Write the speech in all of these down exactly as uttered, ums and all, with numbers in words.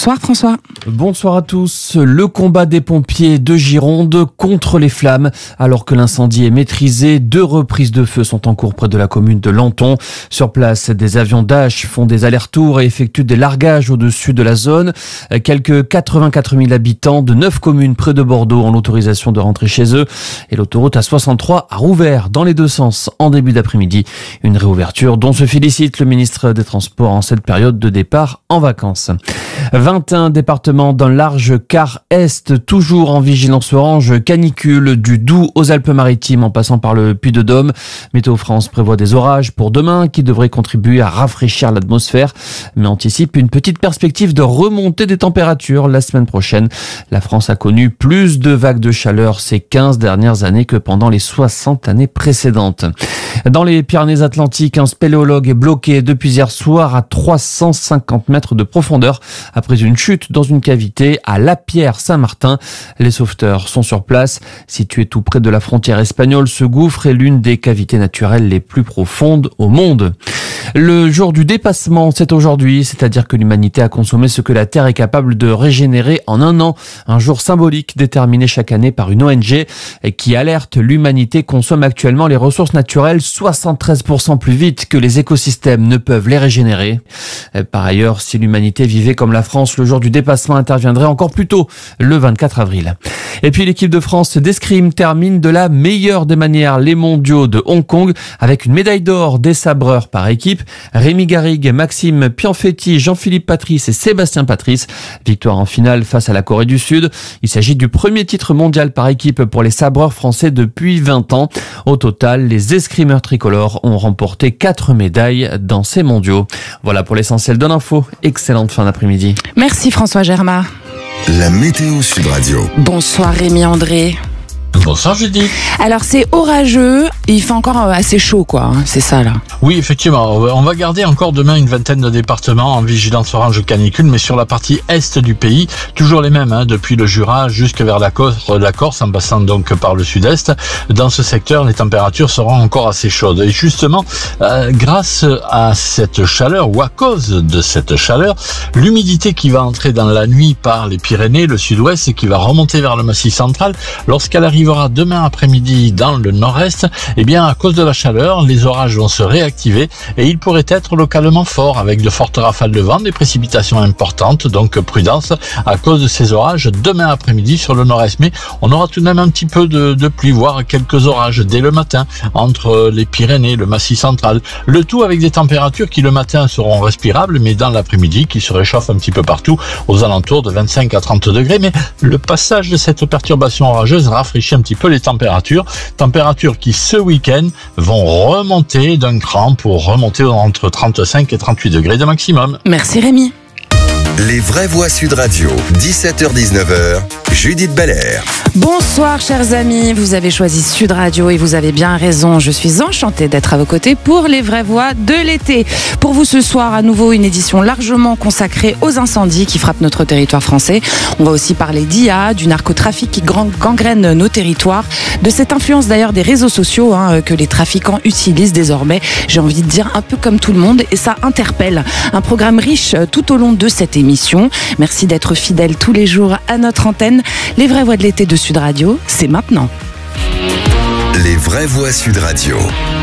Bonsoir François. Bonsoir à tous. Le combat des pompiers de Gironde contre les flammes. Alors que l'incendie est maîtrisé, deux reprises de feu sont en cours près de la commune de Lanton. Sur place, des avions Dash font des allers-retours et effectuent des largages au-dessus de la zone. Quelques quatre-vingt-quatre mille habitants de neuf communes près de Bordeaux ont l'autorisation de rentrer chez eux. Et l'autoroute A soixante-trois a rouvert dans les deux sens en début d'après-midi. Une réouverture dont se félicite le ministre des Transports en cette période de départ en vacances. vingt et un départements d'un large quart est, toujours en vigilance orange canicule, du Doubs aux Alpes-Maritimes en passant par le Puy-de-Dôme. Météo France prévoit des orages pour demain qui devraient contribuer à rafraîchir l'atmosphère, mais anticipe une petite perspective de remontée des températures la semaine prochaine. La France a connu plus de vagues de chaleur ces quinze dernières années que pendant les soixante années précédentes. Dans les Pyrénées-Atlantiques, un spéléologue est bloqué depuis hier soir à trois cent cinquante mètres de profondeur après une chute dans une cavité à Lapierre-Saint-Martin. Les sauveteurs sont sur place. Situé tout près de la frontière espagnole, ce gouffre est l'une des cavités naturelles les plus profondes au monde. Le jour du dépassement, c'est aujourd'hui, c'est-à-dire que l'humanité a consommé ce que la Terre est capable de régénérer en un an. Un jour symbolique déterminé chaque année par une O N G qui alerte: l'humanité consomme actuellement les ressources naturelles soixante-treize pour cent plus vite que les écosystèmes ne peuvent les régénérer. Par ailleurs, si l'humanité vivait comme la France, le jour du dépassement interviendrait encore plus tôt, le vingt-quatre avril. Et puis l'équipe de France d'escrime termine de la meilleure des manières les mondiaux de Hong Kong avec une médaille d'or des sabreurs par équipe. Rémi Garrigue, Maxime Pianfetti, Jean-Philippe Patrice et Sébastien Patrice. Victoire en finale face à la Corée du Sud. Il s'agit du premier titre mondial par équipe pour les sabreurs français depuis vingt ans. Au total, les escrimeurs tricolores ont remporté quatre médailles dans ces mondiaux. Voilà pour l'essentiel de l'info. Excellente fin d'après-midi. Merci François Germain. La météo Sud Radio. Bonsoir Rémi André. Bonsoir Judith. Alors c'est orageux, il fait encore assez chaud quoi, hein, c'est ça là. Oui effectivement, on va garder encore demain une vingtaine de départements en vigilance orange canicule, mais sur la partie est du pays, toujours les mêmes, hein, depuis le Jura jusque vers la Corse, la Corse en passant donc par le sud-est. Dans ce secteur, les températures seront encore assez chaudes. Et justement, euh, grâce à cette chaleur ou à cause de cette chaleur, l'humidité qui va entrer dans la nuit par les Pyrénées, le sud-ouest et qui va remonter vers le Massif central, lorsqu'elle arrive demain après-midi dans le nord-est, eh bien à cause de la chaleur, les orages vont se réactiver et ils pourraient être localement forts avec de fortes rafales de vent, des précipitations importantes, donc prudence à cause de ces orages demain après-midi sur le nord-est. Mais on aura tout de même un petit peu de, de pluie, voire quelques orages dès le matin entre les Pyrénées, le Massif central. Le tout avec des températures qui le matin seront respirables, mais dans l'après-midi qui se réchauffent un petit peu partout aux alentours de vingt-cinq à trente degrés. Mais le passage de cette perturbation orageuse rafraîchit un petit peu les températures, températures qui ce week-end vont remonter d'un cran pour remonter entre trente-cinq et trente-huit degrés de maximum. Merci Rémi. Les vraies voix Sud Radio, dix-sept heures dix-neuf heures, Judith Belair. Bonsoir chers amis, vous avez choisi Sud Radio et vous avez bien raison. Je suis enchantée d'être à vos côtés pour les vraies voix de l'été. Pour vous ce soir, à nouveau une édition largement consacrée aux incendies qui frappent notre territoire français. On va aussi parler d'I A, du narcotrafic qui gangrène nos territoires, de cette influence d'ailleurs des réseaux sociaux hein, que les trafiquants utilisent désormais. J'ai envie de dire un peu comme tout le monde et ça interpelle. Un programme riche tout au long de cette émission. Merci d'être fidèles tous les jours à notre antenne. Les vraies voix de l'été de Sud Radio, c'est maintenant. Les vraies voix Sud Radio.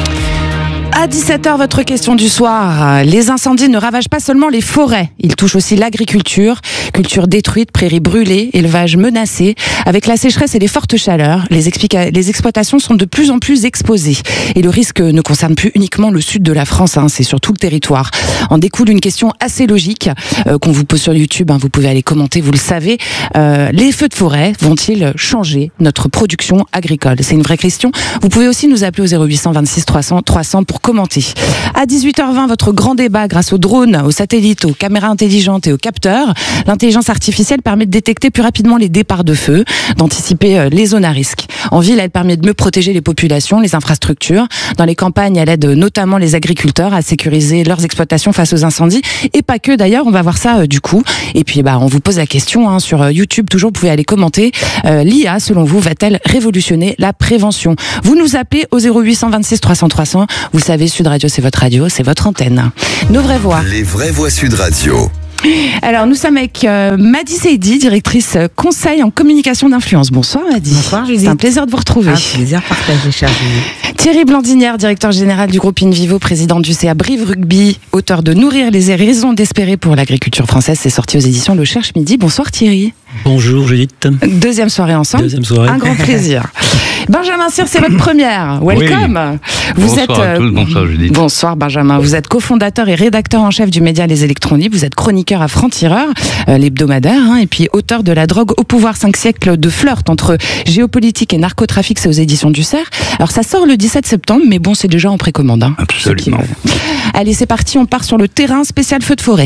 À dix-sept heures, votre question du soir. Les incendies ne ravagent pas seulement les forêts. Ils touchent aussi l'agriculture. Culture détruite, prairies brûlées, élevage menacé. Avec la sécheresse et les fortes chaleurs, les, explica- les exploitations sont de plus en plus exposées. Et le risque ne concerne plus uniquement le sud de la France, hein, c'est sur tout le territoire. En découle une question assez logique euh, qu'on vous pose sur YouTube. Hein, vous pouvez aller commenter, vous le savez. Euh, les feux de forêt vont-ils changer notre production agricole ? C'est une vraie question. Vous pouvez aussi nous appeler au zéro huit cent vingt-six trois cents trois cents pour commenter. À dix-huit heures vingt, votre grand débat grâce aux drones, aux satellites, aux caméras intelligentes et aux capteurs. L'intelligence artificielle permet de détecter plus rapidement les départs de feu, d'anticiper les zones à risque. En ville, elle permet de mieux protéger les populations, les infrastructures. Dans les campagnes, elle aide notamment les agriculteurs à sécuriser leurs exploitations face aux incendies. Et pas que d'ailleurs, on va voir ça euh, du coup. Et puis bah, on vous pose la question hein, sur YouTube, toujours vous pouvez aller commenter. Euh, L'I A, selon vous, va-t-elle révolutionner la prévention ? Vous nous appelez au zéro huit cent vingt-six trois cents trois cents. Vous savez, Sud Radio, c'est votre radio, c'est votre antenne. Nos vraies voix. Les vraies voix Sud Radio. Alors, nous sommes avec euh, Madi Seydi, directrice euh, conseil en communication d'influence. Bonsoir Madi. Bonsoir Judith. C'est un plaisir de vous retrouver. Un plaisir partagé, chère Judith. Thierry Blandinière, directeur général du groupe Invivo, président du C A Brive Rugby, auteur de Nourrir les raisons d'espérer pour l'agriculture française. C'est sorti aux éditions Le Cherche Midi. Bonsoir Thierry. Bonjour Judith. Deuxième soirée ensemble. Deuxième soirée. Un grand plaisir. Benjamin Cyr, c'est votre première. Welcome. Oui. Vous bonsoir êtes, à tous, bonsoir Judith. Bonsoir Benjamin. Vous êtes cofondateur et rédacteur en chef du média Les Électroniques. Vous êtes chroniqueur à Franc-Tireur, euh, l'hebdomadaire, hein, et puis auteur de La drogue au pouvoir, cinq siècles de flirt entre géopolitique et narcotrafic, c'est aux éditions du Cerf. Alors ça sort le dix-sept septembre, mais bon, c'est déjà en précommande. Hein, Absolument. Allez, c'est parti, on part sur le terrain spécial feu de forêt.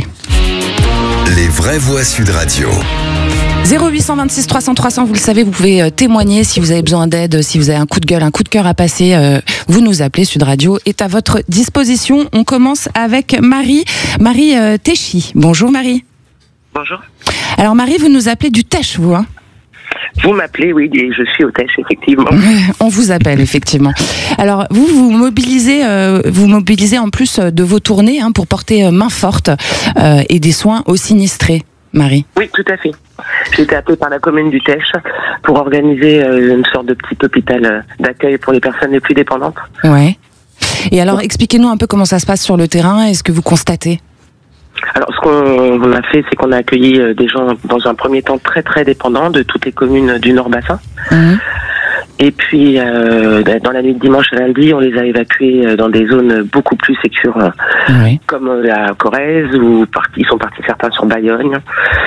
Les vraies voix Sud Radio. zéro huit cent vingt-six trois cents trois cents, vous le savez, vous pouvez euh, témoigner si vous avez besoin d'aide, si vous avez un coup de gueule, un coup de cœur à passer, euh, vous nous appelez. Sud Radio est à votre disposition. On commence avec Marie, Marie euh, Téchy. Bonjour Marie. Bonjour. Alors Marie, vous nous appelez du Tech, vous, hein? Vous m'appelez, oui, et je suis au Tech, effectivement. On vous appelle, effectivement. Alors, vous, vous mobilisez, euh, vous mobilisez en plus de vos tournées, hein, pour porter euh, main forte euh, et des soins aux sinistrés, Marie. Oui, tout à fait. J'ai été appelée par la commune du Tech pour organiser euh, une sorte de petit hôpital euh, d'accueil pour les personnes les plus dépendantes. Ouais. Et alors, expliquez-nous un peu comment ça se passe sur le terrain et ce que vous constatez. Alors, ce qu'on a fait, c'est qu'on a accueilli des gens, dans un premier temps, très très dépendants de toutes les communes du Nord-Bassin. Mmh. Et puis, euh, dans la nuit de dimanche à lundi, on les a évacués dans des zones beaucoup plus sécures, oui. comme la Corrèze, où ils sont partis certains sur Bayonne.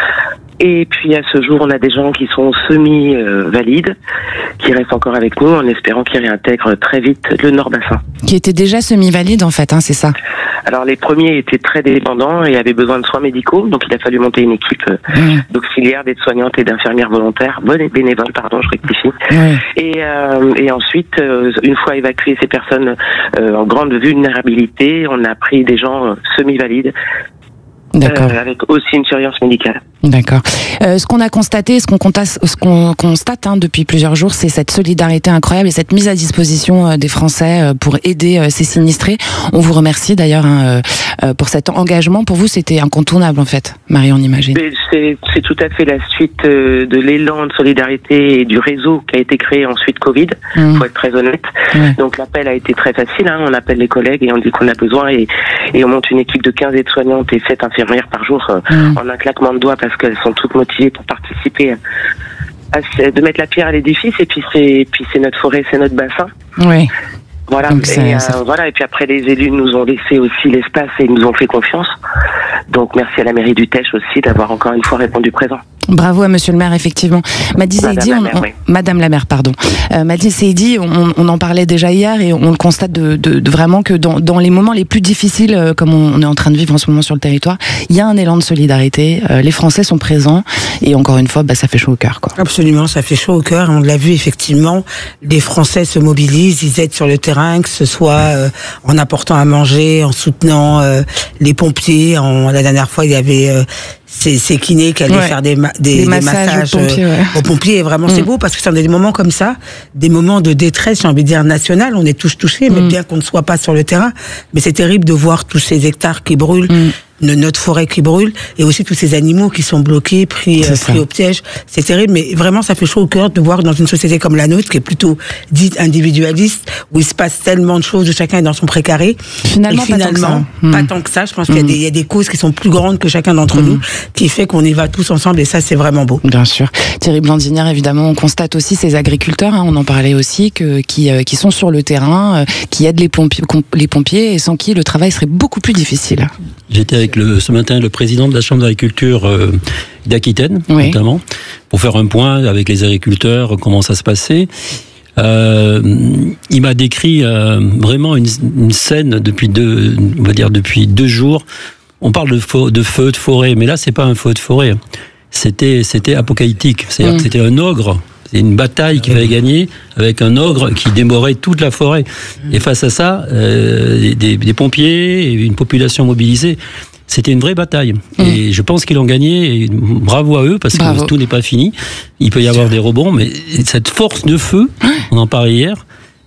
Et puis, à ce jour, on a des gens qui sont semi-valides, qui restent encore avec nous, en espérant qu'ils réintègrent très vite le Nord-Bassin. Qui étaient déjà semi-valides, en fait, hein, c'est ça? Alors, les premiers étaient très dépendants et avaient besoin de soins médicaux, donc il a fallu monter une équipe mmh. d'auxiliaires, d'aides-soignantes et d'infirmières volontaires, bonnes et bénévoles, pardon, je rectifie. Mmh. Et, euh, et ensuite, euh, une fois évacuées ces personnes euh, en grande vulnérabilité, on a pris des gens semi-valides. D'accord. Euh, avec aussi une surveillance médicale. D'accord. Euh, ce qu'on a constaté, ce qu'on constate, ce qu'on constate hein, depuis plusieurs jours, c'est cette solidarité incroyable et cette mise à disposition euh, des Français euh, pour aider euh, ces sinistrés. On vous remercie d'ailleurs hein, euh, pour cet engagement. Pour vous, c'était incontournable en fait, Marie, on imagine. C'est, c'est tout à fait la suite euh, de l'élan de solidarité et du réseau qui a été créé ensuite Covid, mmh. faut être très honnête. Ouais. Donc l'appel a été très facile. Hein, on appelle les collègues et on dit qu'on a besoin et, et on monte une équipe de quinze aides-soignantes et sept infirmières par jour euh, mmh. en un claquement de doigts parce qu'elles sont toutes motivées pour participer à, à de mettre la pierre à l'édifice et puis c'est puis c'est notre forêt, c'est notre bassin. Oui. Voilà. Donc, et, euh, voilà. Et puis après les élus nous ont laissé aussi l'espace et nous ont fait confiance. Donc merci à la mairie du Tech aussi d'avoir encore une fois répondu présent. Bravo à Monsieur le maire, effectivement. Madi Seydi, on, on, oui. Madame la maire, pardon. Euh, Madi Seydi, on, on en parlait déjà hier et on le constate de, de, de vraiment que dans, dans les moments les plus difficiles, euh, comme on, on est en train de vivre en ce moment sur le territoire, il y a un élan de solidarité. Euh, les Français sont présents et encore une fois, bah, ça fait chaud au cœur, quoi. Absolument, ça fait chaud au cœur. On l'a vu effectivement, les Français se mobilisent, ils aident sur le terrain, que ce soit euh, en apportant à manger, en soutenant euh, les pompiers. En, la dernière fois, il y avait euh, ces, ces kinés qui allaient ouais. faire des, ma- des, des, des massages, massages aux pompiers. Ouais. Aux pompiers. Et vraiment, mmh. c'est beau parce que c'est des moments comme ça, des moments de détresse, j'ai envie de dire nationale. On est tous touchés, mmh. mais bien qu'on ne soit pas sur le terrain. Mais c'est terrible de voir tous ces hectares qui brûlent. Mmh. notre forêt qui brûle et aussi tous ces animaux qui sont bloqués, pris, euh, pris au piège. C'est terrible, mais vraiment ça fait chaud au cœur de voir dans une société comme la nôtre qui est plutôt dite individualiste, où il se passe tellement de choses, où chacun est dans son précaré. Finalement, et finalement pas tant que ça. Pas tant que ça. Je pense mmh. qu'il y a, des, il y a des causes qui sont plus grandes que chacun d'entre mmh. nous, qui fait qu'on y va tous ensemble et ça c'est vraiment beau. Bien sûr. Thierry Blandinière, évidemment, on constate aussi ces agriculteurs, hein, on en parlait aussi, que, qui, euh, qui sont sur le terrain, euh, qui aident les pompiers, les pompiers et sans qui le travail serait beaucoup plus difficile. J'étais avec le, ce matin le président de la Chambre d'agriculture euh, d'Aquitaine, oui. notamment, pour faire un point avec les agriculteurs, comment ça se passait. Euh, il m'a décrit euh, vraiment une, une scène depuis deux, on va dire depuis deux jours. On parle de, feu, de feu de forêt, mais là c'est pas un feu de forêt. C'était, c'était apocalyptique. C'est-à-dire mmh. que c'était un ogre. C'est une bataille qu'il fallait gagner avec un ogre qui dévorait toute la forêt. Et face à ça, euh, des, des pompiers et une population mobilisée. C'était une vraie bataille. Mmh. Et je pense qu'ils l'ont gagné. Et bravo à eux, parce bravo. que tout n'est pas fini. Il peut y avoir des rebonds, mais cette force de feu, on en parlait hier,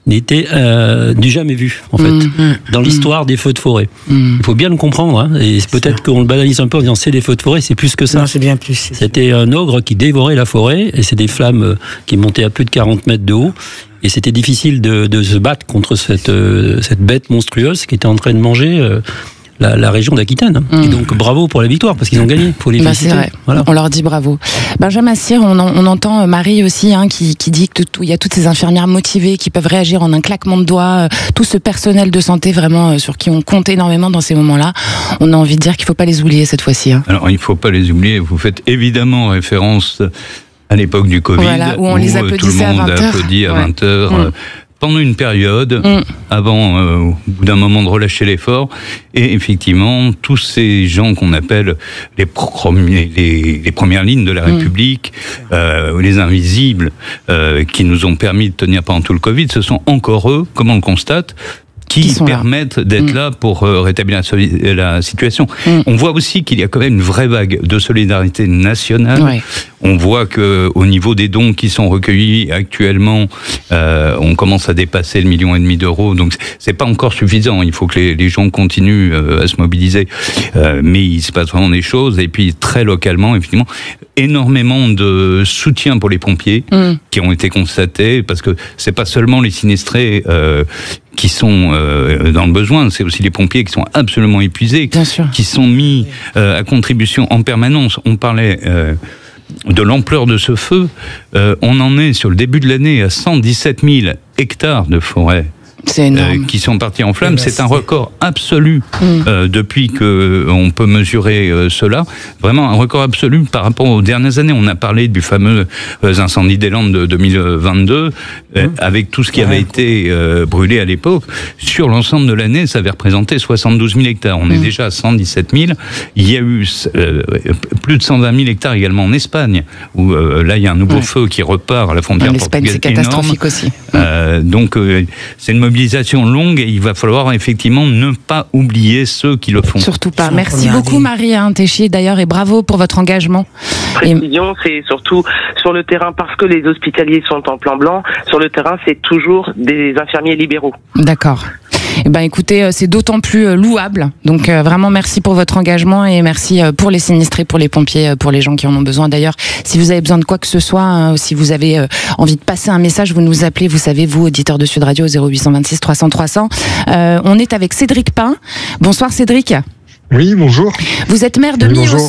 n'était euh, du jamais vu, en fait, mmh, dans mmh. l'histoire des feux de forêt. Mmh. Il faut bien le comprendre, hein, et peut-être qu'on le banalise un peu en disant c'est des feux de forêt, c'est plus que ça. Non, c'est bien plus. C'était un ogre qui dévorait la forêt, et c'est des flammes qui montaient à plus de quarante mètres de haut, et c'était difficile de, de se battre contre cette, euh, cette bête monstrueuse qui était en train de manger... Euh, La, la région d'Aquitaine. Mmh. Et donc bravo pour la victoire, parce qu'ils ont gagné. Faut les bah, féliciter. C'est vrai. Voilà. On leur dit bravo. Benjamin Cyr, on, en, on entend Marie aussi hein, qui, qui dit que tout, il y a toutes ces infirmières motivées qui peuvent réagir en un claquement de doigts, tout ce personnel de santé vraiment sur qui on compte énormément dans ces moments-là. On a envie de dire qu'il ne faut pas les oublier cette fois-ci. Hein. Alors il ne faut pas les oublier. Vous faites évidemment référence à l'époque du Covid, voilà, où, on où les tout le monde a applaudi à vingt heures. Ouais. Mmh. Pendant une période, mmh. avant, euh, au bout d'un moment, de relâcher l'effort. Et effectivement, tous ces gens qu'on appelle les, premiers, les, les premières lignes de la République, mmh. euh, les invisibles, euh, qui nous ont permis de tenir pendant tout le Covid, ce sont encore eux, comme on le constate, qui, qui permettent là. d'être mmh. là pour euh, rétablir la, soli- la situation. Mmh. On voit aussi qu'il y a quand même une vraie vague de solidarité nationale. Ouais. On voit que au niveau des dons qui sont recueillis actuellement, euh, on commence à dépasser le million et demi d'euros. Donc c'est pas encore suffisant. Il faut que les, les gens continuent euh, à se mobiliser. Euh, mais il se passe vraiment des choses. Et puis très localement, effectivement, énormément de soutien pour les pompiers mmh. qui ont été constatés, parce que c'est pas seulement les sinistrés euh, qui sont euh, dans le besoin, c'est aussi les pompiers qui sont absolument épuisés, qui sont mis euh, à contribution en permanence. On parlait euh, de l'ampleur de ce feu. Euh, on en est sur le début de l'année à cent dix-sept mille hectares de forêt. C'est énorme. Euh, qui sont partis en flammes. C'est un record absolu mmh. euh, depuis qu'on peut mesurer euh, cela. Vraiment un record absolu par rapport aux dernières années. On a parlé du fameux euh, incendie des Landes de deux mille vingt-deux, euh, mmh. avec tout ce qui avait ouais. été euh, brûlé à l'époque. Sur l'ensemble de l'année, ça avait représenté soixante-douze mille hectares. On mmh. est déjà à cent dix-sept mille. Il y a eu euh, plus de cent vingt mille hectares également en Espagne, où euh, là, il y a un nouveau ouais. feu qui repart à la frontière en portugaise. L'Espagne, c'est catastrophique énorme. aussi. Euh, donc, euh, c'est une mobilisation longue et il va falloir effectivement ne pas oublier ceux qui le font. Surtout pas. Merci beaucoup Marie hein, Téchier d'ailleurs et bravo pour votre engagement. Précision, c'est surtout sur le terrain parce que les hospitaliers sont en plan blanc. Sur le terrain, c'est toujours des infirmiers libéraux. D'accord. Eh ben, écoutez, c'est d'autant plus louable. Donc euh, vraiment merci pour votre engagement et merci pour les sinistrés, pour les pompiers, pour les gens qui en ont besoin. D'ailleurs, si vous avez besoin de quoi que ce soit, hein, si vous avez euh, envie de passer un message, vous nous appelez, vous savez, vous, auditeurs de Sud Radio, zéro huit cent vingt-six trois cents trois cents. Euh, on est avec Cédric Pain. Bonsoir Cédric. Oui, bonjour. Vous êtes maire de oui, Mios.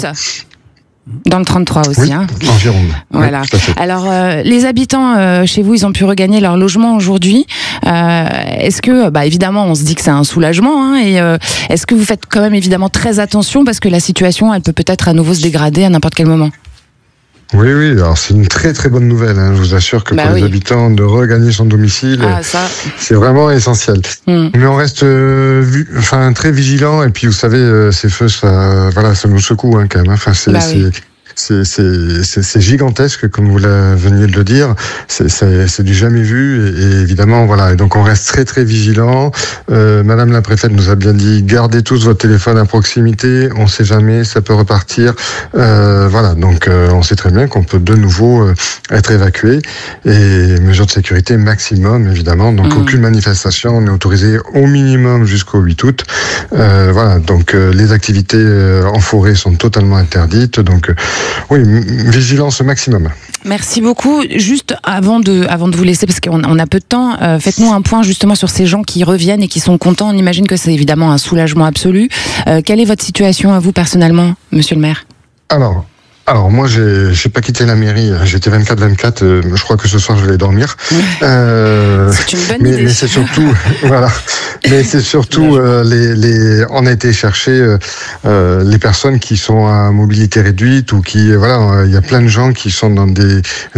Dans le trente-trois aussi. Oui, hein. en Gironde. Voilà. Oui, alors, euh, les habitants euh, chez vous, ils ont pu regagner leur logement aujourd'hui. Euh, est-ce que, bah, évidemment, on se dit que c'est un soulagement, hein, et euh, est-ce que vous faites quand même évidemment très attention parce que la situation, elle peut peut-être à nouveau se dégrader à n'importe quel moment? Oui, oui, alors c'est une très très bonne nouvelle. Hein. Je vous assure que bah pour oui. les habitants, de regagner son domicile, ah, ça... c'est vraiment essentiel. Mm. Mais on reste euh, vu, enfin, très vigilant. Et puis, vous savez, euh, ces feux, ça, voilà, ça nous secoue hein, quand même. Enfin, c'est, bah c'est, oui. c'est, c'est, c'est, c'est gigantesque, comme vous la veniez de le dire. C'est, c'est, c'est du jamais vu. Et, et évidemment, voilà. Et donc, on reste très très vigilant. Euh, Madame la préfète nous a bien dit, gardez tous votre téléphone à proximité. On sait jamais, ça peut repartir. Euh, voilà. Donc, euh, on sait très bien qu'on peut de nouveau euh, être évacué. Et mesures de sécurité maximum, évidemment. Donc, mmh. aucune manifestation n'est autorisée au minimum jusqu'au huit août. Euh, voilà. Donc, euh, les activités euh, en forêt sont totalement interdites. Donc, euh, oui, vigilance au maximum. Merci beaucoup. Juste avant de, avant de vous laisser, parce qu'on on a peu de temps, euh, faites-nous un point justement sur ces gens qui reviennent et qui sont contents. On imagine que c'est évidemment un soulagement absolu. Euh, quelle est votre situation à vous personnellement, monsieur le maire ? Alors, alors moi, j'ai, j'ai pas quitté la mairie. J'étais vingt-quatre vingt-quatre. Euh, je crois que ce soir, je vais dormir. Euh, c'est une bonne mais, idée. Mais c'est surtout, voilà. Mais c'est surtout euh, les, les. On a été chercher euh, les personnes qui sont à mobilité réduite ou qui, voilà, il y a plein de gens qui sont dans des,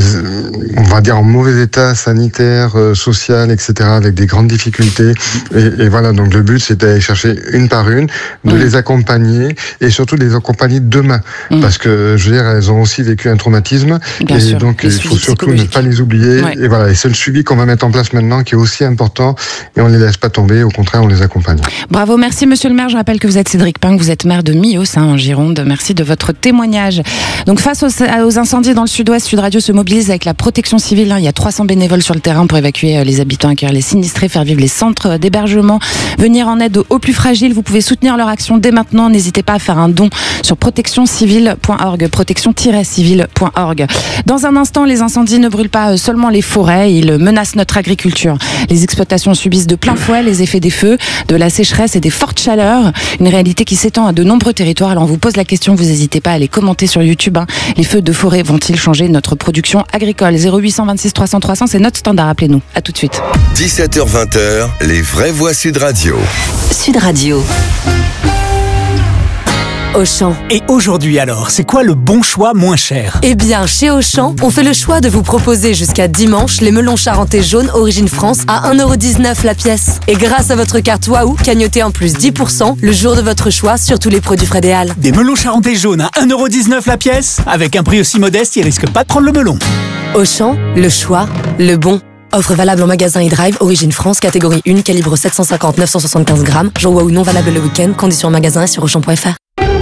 on va dire en mauvais état sanitaire, euh, social, et cetera, avec des grandes difficultés. Et, et voilà. Donc le but, c'est d'aller chercher une par une, de mmh. les accompagner et surtout de les accompagner demain, mmh. parce que je veux dire, elles ont aussi vécu un traumatisme. Bien et sûr, donc, il faut surtout ne pas les oublier. Ouais. Et voilà, et c'est le suivi qu'on va mettre en place maintenant qui est aussi important. Et on ne les laisse pas tomber. Au contraire, on les accompagne. Bravo, merci Monsieur le maire. Je rappelle que vous êtes Cédric Pin, que vous êtes maire de Millos, hein, en Gironde. Merci de votre témoignage. Donc, face aux, aux incendies dans le sud-ouest, Sud Radio se mobilise avec la protection civile. Hein. Il y a trois cents bénévoles sur le terrain pour évacuer les habitants, accueillir les sinistrés, faire vivre les centres d'hébergement, venir en aide aux plus fragiles. Vous pouvez soutenir leur action dès maintenant. N'hésitez pas à faire un don sur protection civile point org, protection tiret civile point org. Dans un instant, les incendies ne brûlent pas seulement les forêts, ils menacent notre agriculture. Les exploitations subissent de plein fouet les effets des feux, de la sécheresse et des fortes chaleurs. Une réalité qui s'étend à de nombreux territoires. Alors on vous pose la question, vous n'hésitez pas à les commenter sur YouTube. Hein. Les feux de forêt vont-ils changer notre production agricole? Zéro huit cent vingt-six trois cents trois cents, c'est notre standard, appelez-nous. À tout de suite. dix-sept heures vingt, les vraies voix Sud Radio. Sud Radio. Auchan. Et aujourd'hui alors, c'est quoi le bon choix moins cher? Eh bien, chez Auchan, on fait le choix de vous proposer jusqu'à dimanche les melons charentais jaunes Origine France à un euro dix-neuf la pièce. Et grâce à votre carte Waouh, cagnotez en plus dix pour cent le jour de votre choix sur tous les produits Fred et Al. Des melons charentais jaunes à un euro dix-neuf la pièce? Avec un prix aussi modeste, ils risquent pas de prendre le melon. Auchan, le choix, le bon. Offre valable en magasin e-drive, Origine France, catégorie un, calibre sept cent cinquante à neuf cent soixante-quinze grammes. Jour Waouh non valable le week-end, conditions en magasin et sur auchan point f r.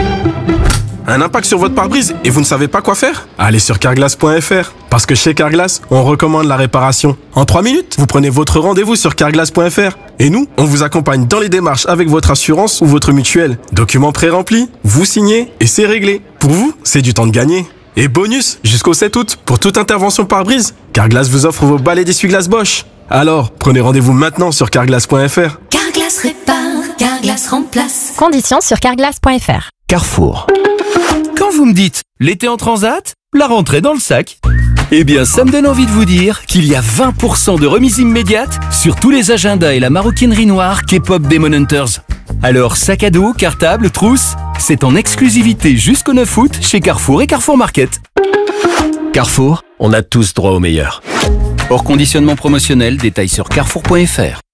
Un impact sur votre pare-brise et vous ne savez pas quoi faire? Allez sur carglass point f r. Parce que chez Carglass, on recommande la réparation. En trois minutes, vous prenez votre rendez-vous sur carglass point f r. Et nous, on vous accompagne dans les démarches avec votre assurance ou votre mutuelle. Documents pré-remplis, vous signez et c'est réglé. Pour vous, c'est du temps de gagner. Et bonus, jusqu'au sept août, pour toute intervention pare-brise, Carglass vous offre vos balais d'essuie-glace Bosch. Alors, prenez rendez-vous maintenant sur carglass point f r. Carglass répare, Carglass remplace. Conditions sur carglass point f r. Carrefour. Quand vous me dites l'été en transat, la rentrée dans le sac, eh bien ça me donne envie de vous dire qu'il y a vingt pour cent de remise immédiate sur tous les agendas et la maroquinerie noire K-pop Demon Hunters. Alors sac à dos, cartable, trousse, c'est en exclusivité jusqu'au neuf août chez Carrefour et Carrefour Market. Carrefour, on a tous droit au meilleur. Hors conditionnement promotionnel, détail sur carrefour point f r.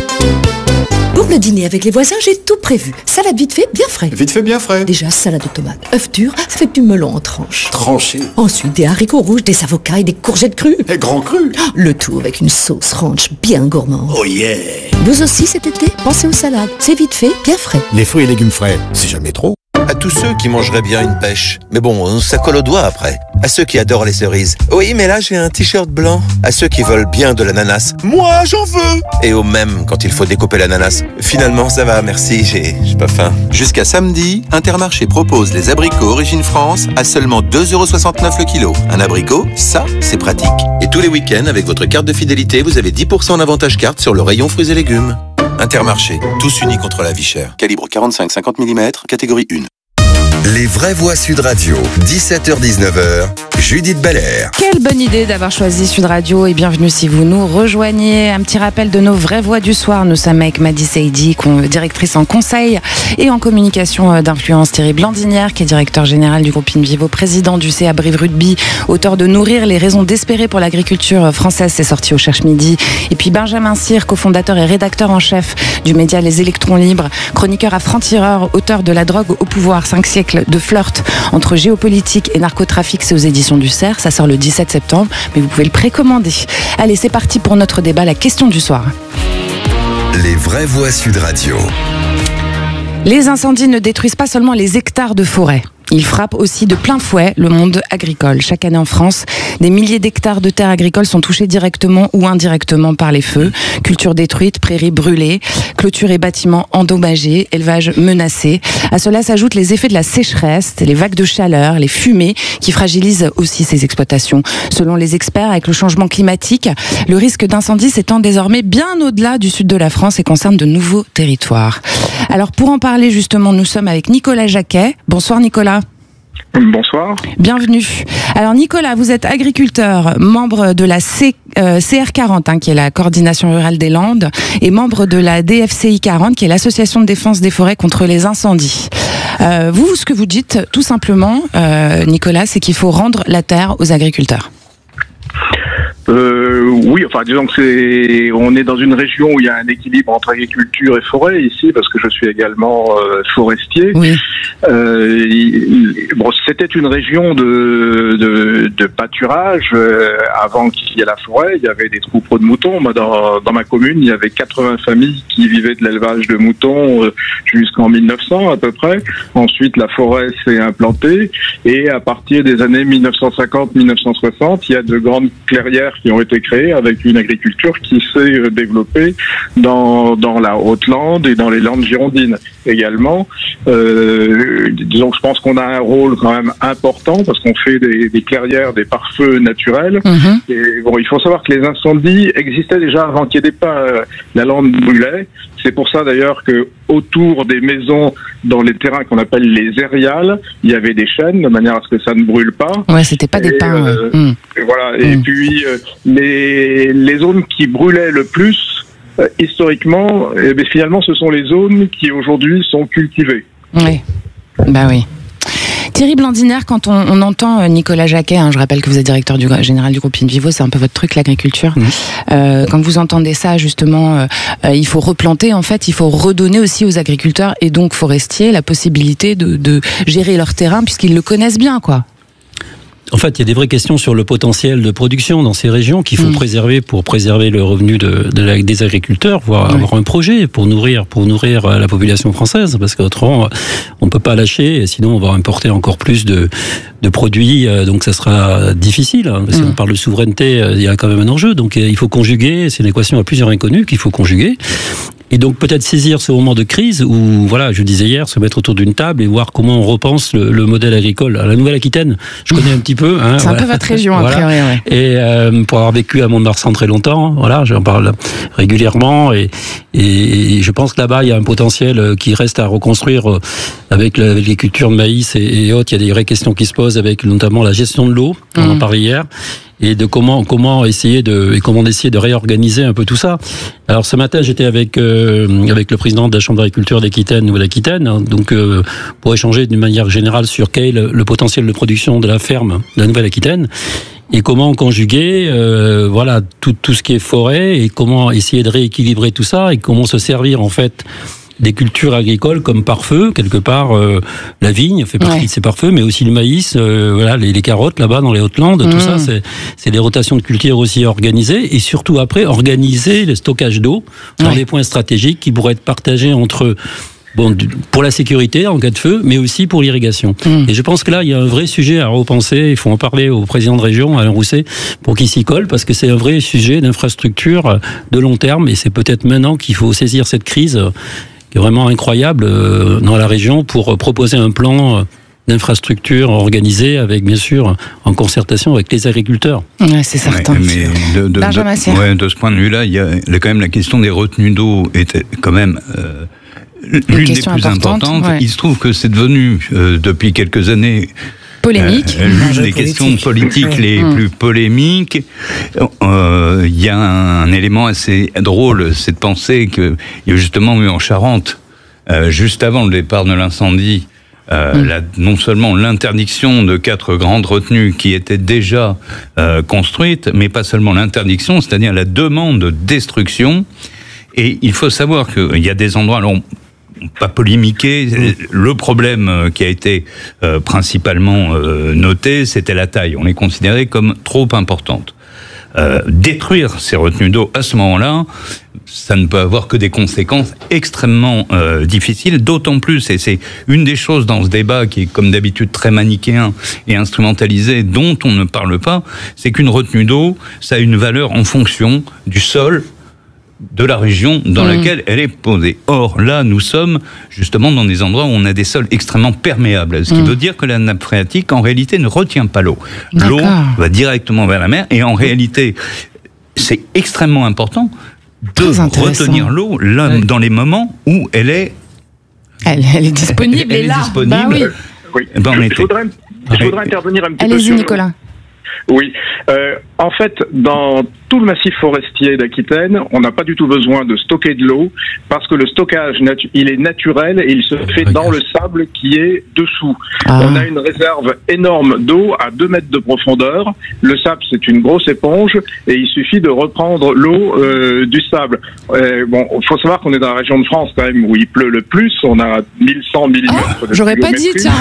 Pour le dîner avec les voisins, j'ai tout prévu. Salade vite fait, bien frais. Vite fait, bien frais. Déjà, salade de tomates, œufs durs, avec du melon en tranches. Tranché. Ensuite, des haricots rouges, des avocats et des courgettes crues. Et grand cru. Le tout avec une sauce ranch bien gourmande. Oh yeah. Vous aussi, cet été, pensez aux salades. C'est vite fait, bien frais. Les fruits et légumes frais, c'est jamais trop. À tous ceux qui mangeraient bien une pêche. Mais bon, ça colle aux doigts après. À ceux qui adorent les cerises. Oui, mais là, j'ai un t-shirt blanc. À ceux qui veulent bien de l'ananas. Moi, j'en veux. Et au même, quand il faut découper l'ananas. Finalement, ça va, merci, j'ai, j'ai pas faim. Jusqu'à samedi, Intermarché propose les abricots Origine France à seulement deux euros soixante-neuf le kilo. Un abricot, ça, c'est pratique. Et tous les week-ends, avec votre carte de fidélité, vous avez dix pour cent d'avantage carte sur le rayon fruits et légumes. Intermarché, tous unis contre la vie chère. Calibre quarante-cinq à cinquante millimètres, catégorie un. Les vraies voix Sud Radio, dix-sept heures dix-neuf heures, Judith Belair. Quelle bonne idée d'avoir choisi Sud Radio et bienvenue si vous nous rejoignez. Un petit rappel de nos vraies voix du soir. Nous sommes avec Madi Saidi, directrice en conseil et en communication d'influence. Thierry Blandinière, qui est directeur général du groupe Invivo, président du C A Brive Rugby, auteur de Nourrir les raisons d'espérer pour l'agriculture française, c'est sorti au Cherche Midi. Et puis Benjamin Cyr, cofondateur et rédacteur en chef du média Les Électrons Libres, chroniqueur à franc-tireur, auteur de La drogue au pouvoir, cinq siècles de flirt entre géopolitique et narcotrafic, c'est aux éditions du Cerf, ça sort le dix-sept septembre, mais vous pouvez le précommander. Allez, c'est parti pour notre débat, la question du soir. Les vraies voix Sud Radio. Les incendies ne détruisent pas seulement les hectares de forêt. Ils frappent aussi de plein fouet le monde agricole. Chaque année en France, des milliers d'hectares de terres agricoles sont touchés directement ou indirectement par les feux. Cultures détruites, prairies brûlées, clôtures et bâtiments endommagés, élevage menacé. À cela s'ajoutent les effets de la sécheresse, les vagues de chaleur, les fumées qui fragilisent aussi ces exploitations. Selon les experts, avec le changement climatique, le risque d'incendie s'étend désormais bien au-delà du sud de la France et concerne de nouveaux territoires. Alors pour en parler justement, nous sommes avec Nicolas Jacquet. Bonsoir Nicolas. Bonsoir. Bienvenue. Alors Nicolas, vous êtes agriculteur, membre de la C, euh, C R quarante, hein, qui est la coordination rurale des Landes, et membre de la D F C I quarante, qui est l'association de défense des forêts contre les incendies. Euh, vous, ce que vous dites, tout simplement, euh, Nicolas, c'est qu'il faut rendre la terre aux agriculteurs. Euh, oui, enfin disons que c'est, on est dans une région où il y a un équilibre entre agriculture et forêt ici, parce que je suis également euh, forestier. Oui. Euh, il, bon, c'était une région de, de, de pâturage euh, avant qu'il y ait la forêt. Il y avait des troupeaux de moutons. Moi, dans, dans ma commune, il y avait quatre-vingts familles qui vivaient de l'élevage de moutons euh, jusqu'en mille neuf cents à peu près. Ensuite, la forêt s'est implantée et à partir des années mille neuf cent cinquante mille neuf cent soixante, il y a de grandes clairières qui ont été créées avec une agriculture qui s'est développée dans, dans la Haute-Lande et dans les Landes girondines également. Euh, disons que je pense qu'on a un rôle quand même important parce qu'on fait des, des clairières, des pare-feux naturels. Mmh. Et bon, il faut savoir que les incendies existaient déjà avant qu'il y ait des pas. La lande brûlait. C'est pour ça d'ailleurs que autour des maisons, dans les terrains qu'on appelle les aériales, il y avait des chênes de manière à ce que ça ne brûle pas. Ouais, c'était pas et des pins. Euh, ouais. mmh. et voilà. Mmh. Et puis euh, les les zones qui brûlaient le plus euh, historiquement, eh bien, finalement, ce sont les zones qui aujourd'hui sont cultivées. Oui. Bah oui. Thierry Blandiner, quand on, on entend Nicolas Jacquet, hein, je rappelle que vous êtes directeur du, général du groupe Invivo, c'est un peu votre truc, l'agriculture. Mmh. Euh, quand vous entendez ça, justement, euh, euh, il faut replanter, en fait, il faut redonner aussi aux agriculteurs et donc forestiers la possibilité de, de gérer leur terrain puisqu'ils le connaissent bien, quoi. En fait, il y a des vraies questions sur le potentiel de production dans ces régions qu'il faut mmh. préserver pour préserver le revenu de, de la, des agriculteurs, voire oui. avoir un projet pour nourrir, pour nourrir la population française, parce qu'autrement, on ne peut pas lâcher, et sinon on va importer encore plus de, de produits, donc ça sera difficile. Hein, parce mmh. qu'on parle de souveraineté, il y a quand même un enjeu, donc il faut conjuguer, c'est une équation à plusieurs inconnus qu'il faut conjuguer. Et donc peut-être saisir ce moment de crise où, voilà, je disais hier, se mettre autour d'une table et voir comment on repense le, le modèle agricole. À la Nouvelle-Aquitaine, je connais un petit peu. Hein, c'est voilà. un peu votre région, voilà. après, ouais. Et euh, pour avoir vécu à Mont-de-Marsan très longtemps, voilà, j'en parle régulièrement. Et, et, et je pense que là-bas, il y a un potentiel qui reste à reconstruire avec, le, avec les cultures de maïs et, et autres. Il y a des vraies questions qui se posent avec notamment la gestion de l'eau, on mmh. en parlait hier. Et de comment comment essayer de et comment essayer de réorganiser un peu tout ça. Alors ce matin j'étais avec euh, avec le président de la Chambre d'agriculture d'Aquitaine ou d'Aquitaine, hein, donc euh, pour échanger d'une manière générale sur quel est le, le potentiel de production de la ferme de la Nouvelle-Aquitaine et comment conjuguer euh, voilà tout tout ce qui est forêt et comment essayer de rééquilibrer tout ça et comment se servir en fait des cultures agricoles comme pare-feu, quelque part euh, la vigne fait partie ouais. de ces pare-feux, mais aussi le maïs, euh, voilà les, les carottes là-bas dans les Hautes-Landes, mmh. tout ça c'est c'est des rotations de culture aussi organisées et surtout après organiser le stockage d'eau dans ouais. des points stratégiques qui pourraient être partagés entre bon pour la sécurité en cas de feu, mais aussi pour l'irrigation. Mmh. Et je pense que là il y a un vrai sujet à repenser. Il faut en parler au président de région Alain Rousset pour qu'il s'y colle parce que c'est un vrai sujet d'infrastructure de long terme et c'est peut-être maintenant qu'il faut saisir cette crise qui est vraiment incroyable euh, dans la région pour proposer un plan euh, d'infrastructure organisé avec, bien sûr, en concertation avec les agriculteurs. Ouais, c'est certain. Ouais, mais de, de, de, ouais, de ce point de vue-là, il y a quand même la question des retenues d'eau était quand même euh, l'une des plus importantes. Ouais. Il se trouve que c'est devenu, euh, depuis quelques années, polémique. Euh, l'une des questions politiques les mmh. plus polémiques. Il euh, y a un, un élément assez drôle, c'est de penser qu'il y a justement eu en Charente, euh, juste avant le départ de l'incendie, euh, mmh. la, non seulement l'interdiction de quatre grandes retenues qui étaient déjà euh, construites, mais pas seulement l'interdiction, c'est-à-dire la demande de destruction. Et il faut savoir qu'il y a des endroits... Alors, pas polémiquer. Le problème qui a été euh, principalement euh, noté, c'était la taille. On les considérait comme trop importantes. Euh, détruire ces retenues d'eau à ce moment-là, ça ne peut avoir que des conséquences extrêmement euh, difficiles, d'autant plus, et c'est une des choses dans ce débat qui est comme d'habitude très manichéen et instrumentalisé, dont on ne parle pas, c'est qu'une retenue d'eau, ça a une valeur en fonction du sol, de la région dans mmh. laquelle elle est posée. Or, là, nous sommes justement dans des endroits où on a des sols extrêmement perméables, ce qui mmh. veut dire que la nappe phréatique, en réalité, ne retient pas l'eau. L'eau va directement vers la mer, et en réalité, c'est extrêmement important de retenir l'eau là, oui. dans les moments où elle est... Elle, elle est disponible, elle, elle est là. Disponible. Bah oui. Oui. Ben, je, je voudrais, je voudrais intervenir un petit Allez-y, peu sur... Nicolas. Oui. Euh, En fait, dans tout le massif forestier d'Aquitaine, on n'a pas du tout besoin de stocker de l'eau parce que le stockage, natu- il est naturel et il se fait dans le sable qui est dessous. Ah. On a une réserve énorme d'eau à deux mètres de profondeur. Le sable, c'est une grosse éponge et il suffit de reprendre l'eau euh, du sable. Euh, bon, il faut savoir qu'on est dans la région de France quand même où il pleut le plus. On a mille cent millimètres ah, de j'aurais pas dit, tiens.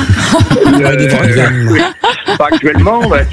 Euh, pas actuellement. Mais,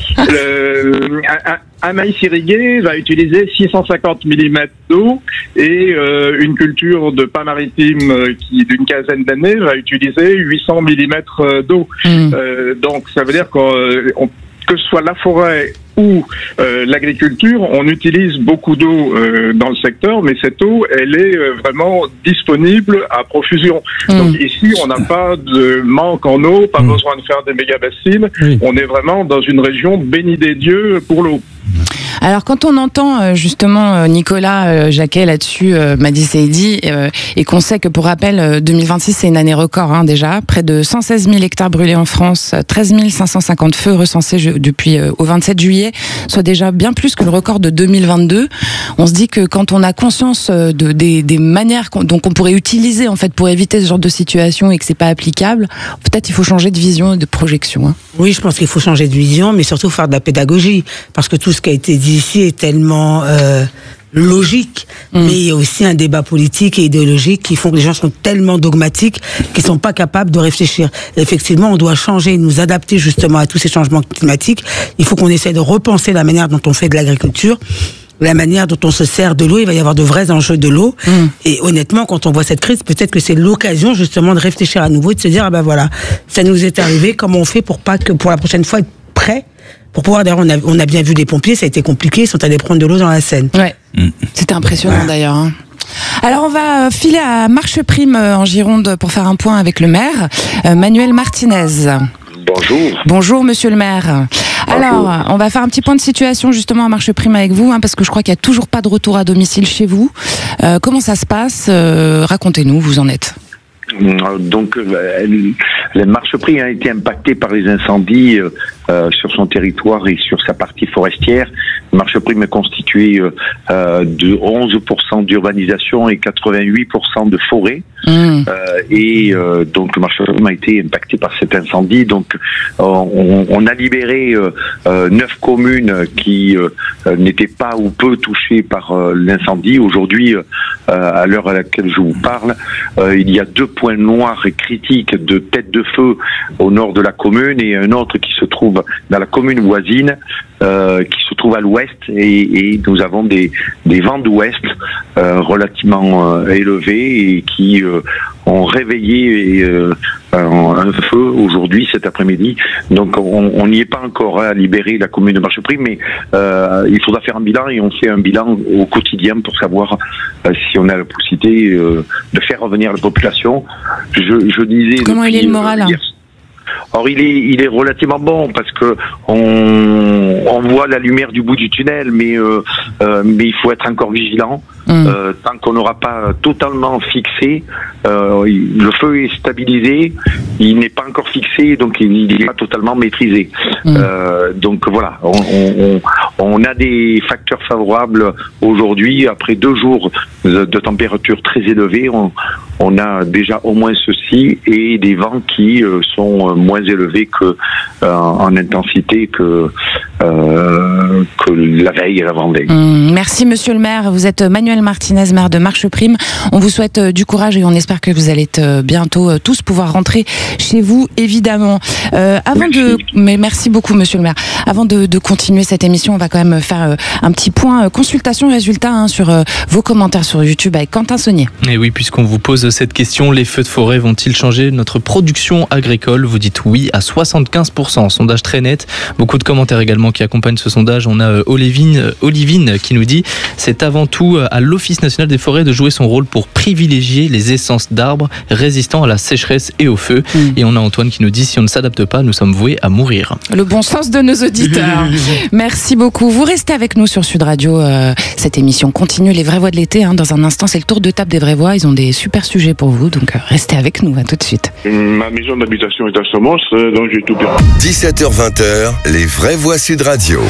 le, un, un, un maïs irrigué va utiliser six cent cinquante millimètres d'eau et euh, une culture de pain maritime euh, qui d'une quinzaine d'années va utiliser huit cents millimètres d'eau. Mmh. Euh, donc ça veut dire qu'on, que ce soit la forêt ou euh, l'agriculture, on utilise beaucoup d'eau euh, dans le secteur, mais cette eau, elle est euh, vraiment disponible à profusion. Mmh. Donc ici, on n'a pas de manque en eau, pas mmh. besoin de faire des méga bassines. Mmh. On est vraiment dans une région bénie des dieux pour l'eau. Alors quand on entend justement Nicolas Jacquet là-dessus, Madi Saidi, et qu'on sait que pour rappel deux mille vingt-six c'est une année record hein, déjà, près de cent seize mille hectares brûlés en France, treize mille cinq cent cinquante feux recensés depuis au vingt-sept juillet, soit déjà bien plus que le record de deux mille vingt-deux. On se dit que quand on a conscience de, des, des manières qu'on, donc on pourrait utiliser en fait pour éviter ce genre de situation et que c'est pas applicable, peut-être il faut changer de vision et de projection. Hein. Oui, je pense qu'il faut changer de vision, mais surtout faire de la pédagogie, parce que tout ce qui a été dit ici est tellement euh, logique, mmh. mais il y a aussi un débat politique et idéologique qui font que les gens sont tellement dogmatiques qu'ils sont pas capables de réfléchir. Et effectivement, on doit changer, nous adapter justement à tous ces changements climatiques. Il faut qu'on essaie de repenser la manière dont on fait de l'agriculture, la manière dont on se sert de l'eau. Il va y avoir de vrais enjeux de l'eau. Mmh. Et honnêtement, quand on voit cette crise, peut-être que c'est l'occasion justement de réfléchir à nouveau et de se dire, ah ben voilà, ça nous est arrivé, comment on fait pour pas que pour la prochaine fois être prêt pour pouvoir, d'ailleurs, on a, on a bien vu les pompiers, ça a été compliqué, ils sont allés prendre de l'eau dans la Seine. Ouais, mmh. C'était impressionnant ouais. d'ailleurs. Hein. Alors on va filer à Marche Prime en Gironde pour faire un point avec le maire, euh, Manuel Martinez. Bonjour. Bonjour Monsieur le maire. Bonjour. Alors, on va faire un petit point de situation justement à Marche Prime avec vous, hein, parce que je crois qu'il n'y a toujours pas de retour à domicile chez vous. Euh, comment ça se passe euh, Racontez-nous, vous en êtes. Donc, euh, la Marche Prime a été impactée par les incendies euh, sur son territoire et sur sa partie forestière. Marche Prime est constituée euh, de onze pour cent d'urbanisation et quatre-vingt-huit pour cent de forêt. Mmh. Euh, et euh, donc, Marche Prime a été impactée par cet incendie. Donc, euh, on, on a libéré euh, euh, neuf communes qui euh, n'étaient pas ou peu touchées par euh, l'incendie. Aujourd'hui, euh, à l'heure à laquelle je vous parle, euh, il y a deux points noirs et critiques de tête de feu au nord de la commune et un autre qui se trouve dans la commune voisine, euh, qui se trouve à l'ouest, et, et nous avons des, des vents d'ouest euh, relativement euh, élevés et qui euh, ont réveillé euh, un, un feu aujourd'hui, cet après-midi. Donc on n'y est pas encore hein, à libérer la commune de Marche Prime, mais euh, il faudra faire un bilan et on fait un bilan au quotidien pour savoir euh, si on a la possibilité euh, de faire revenir la population. Je, je disais... Comment depuis, il est le moral euh, hier, Or il est il est relativement bon parce que on, on voit la lumière du bout du tunnel, mais euh, euh, mais il faut être encore vigilant. Mmh. Euh, tant qu'on n'aura pas totalement fixé, euh, le feu est stabilisé, il n'est pas encore fixé, donc il n'est pas totalement maîtrisé. Mmh. Euh, donc voilà, on, on, on a des facteurs favorables aujourd'hui. Après deux jours de, de température très élevée, on, on a déjà au moins ceci et des vents qui euh, sont moins élevés que euh, en intensité que euh, que la veille et l'avant-veille. Mmh, merci Monsieur le maire. Vous êtes Manuel Martinez, maire de Marche Prime. On vous souhaite euh, du courage et on espère que vous allez être, euh, bientôt euh, tous pouvoir rentrer chez vous, évidemment. Euh, avant merci. de, mais merci beaucoup Monsieur le maire. Avant de, de continuer cette émission, on va quand même faire euh, un petit point euh, consultation résultat hein, sur euh, vos commentaires sur YouTube avec Quentin Saunier. Et oui, puisqu'on vous pose cette question, les feux de forêt vont-ils changer notre production agricole? Vous dites oui à soixante-quinze pour cent. Sondage très net. Beaucoup de commentaires également qui accompagnent ce sondage. On a Olivine, Olivine qui nous dit c'est avant tout à l'Office national des forêts de jouer son rôle pour privilégier les essences d'arbres résistants à la sécheresse et au feu. Mmh. Et on a Antoine qui nous dit si on ne s'adapte pas, nous sommes voués à mourir. Le bon sens de nos auditeurs. Merci beaucoup. Vous restez avec nous sur Sud Radio. Euh, cette émission continue, les vraies voix de l'été. Hein. Dans un instant, c'est le tour de table des vraies voix. Ils ont des super sujets pour vous, donc euh, restez avec nous. À tout de suite. Ma maison d'habitation est à Somos, donc j'ai tout perdu. dix-sept heures vingt, les vraies voix Sud Radio.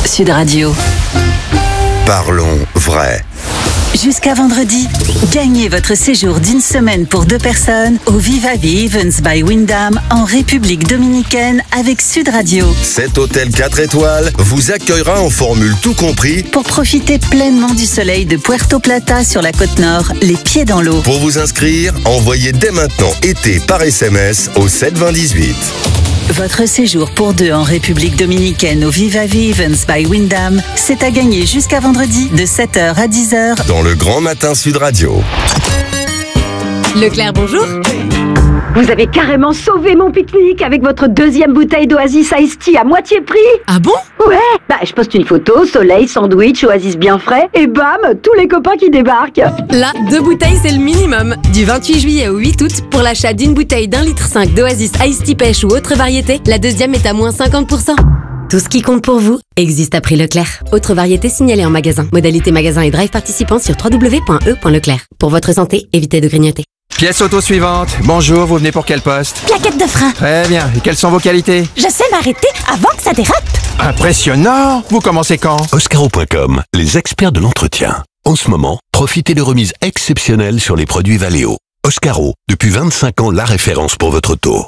Sud Radio. Parlons vrai. Jusqu'à vendredi, gagnez votre séjour d'une semaine pour deux personnes au Viva Events by Wyndham en République Dominicaine avec Sud Radio. Cet hôtel quatre étoiles vous accueillera en formule tout compris pour profiter pleinement du soleil de Puerto Plata sur la côte nord, les pieds dans l'eau. Pour vous inscrire, envoyez dès maintenant été par S M S au sept vingt dix-huit. Votre séjour pour deux en République Dominicaine au Viva Events by Wyndham, c'est à gagner jusqu'à vendredi de sept heures à dix heures dans le Grand Matin Sud Radio. Leclerc, bonjour. Vous avez carrément sauvé mon pique-nique avec votre deuxième bouteille d'Oasis Iced Tea à moitié prix. Ah bon? Ouais. Bah, je poste une photo, soleil, sandwich, Oasis bien frais, et bam, tous les copains qui débarquent. Là, deux bouteilles, c'est le minimum. Du vingt-huit juillet au huit août, pour l'achat d'une bouteille d'un litre cinq d'Oasis Iced Tea pêche ou autre variété, la deuxième est à moins cinquante pour cent. Tout ce qui compte pour vous existe à prix Leclerc. Autre variété signalée en magasin. Modalité magasin et drive participants sur w w w point e point leclerc. Pour votre santé, évitez de grignoter. Pièce auto suivante. Bonjour, vous venez pour quel poste? Plaquette de frein. Très bien. Et quelles sont vos qualités? Je sais m'arrêter avant que ça dérape. Impressionnant. Vous commencez quand? Oscaro point com, les experts de l'entretien. En ce moment, profitez de remises exceptionnelles sur les produits Valeo. Oscaro, depuis vingt-cinq ans, la référence pour votre auto.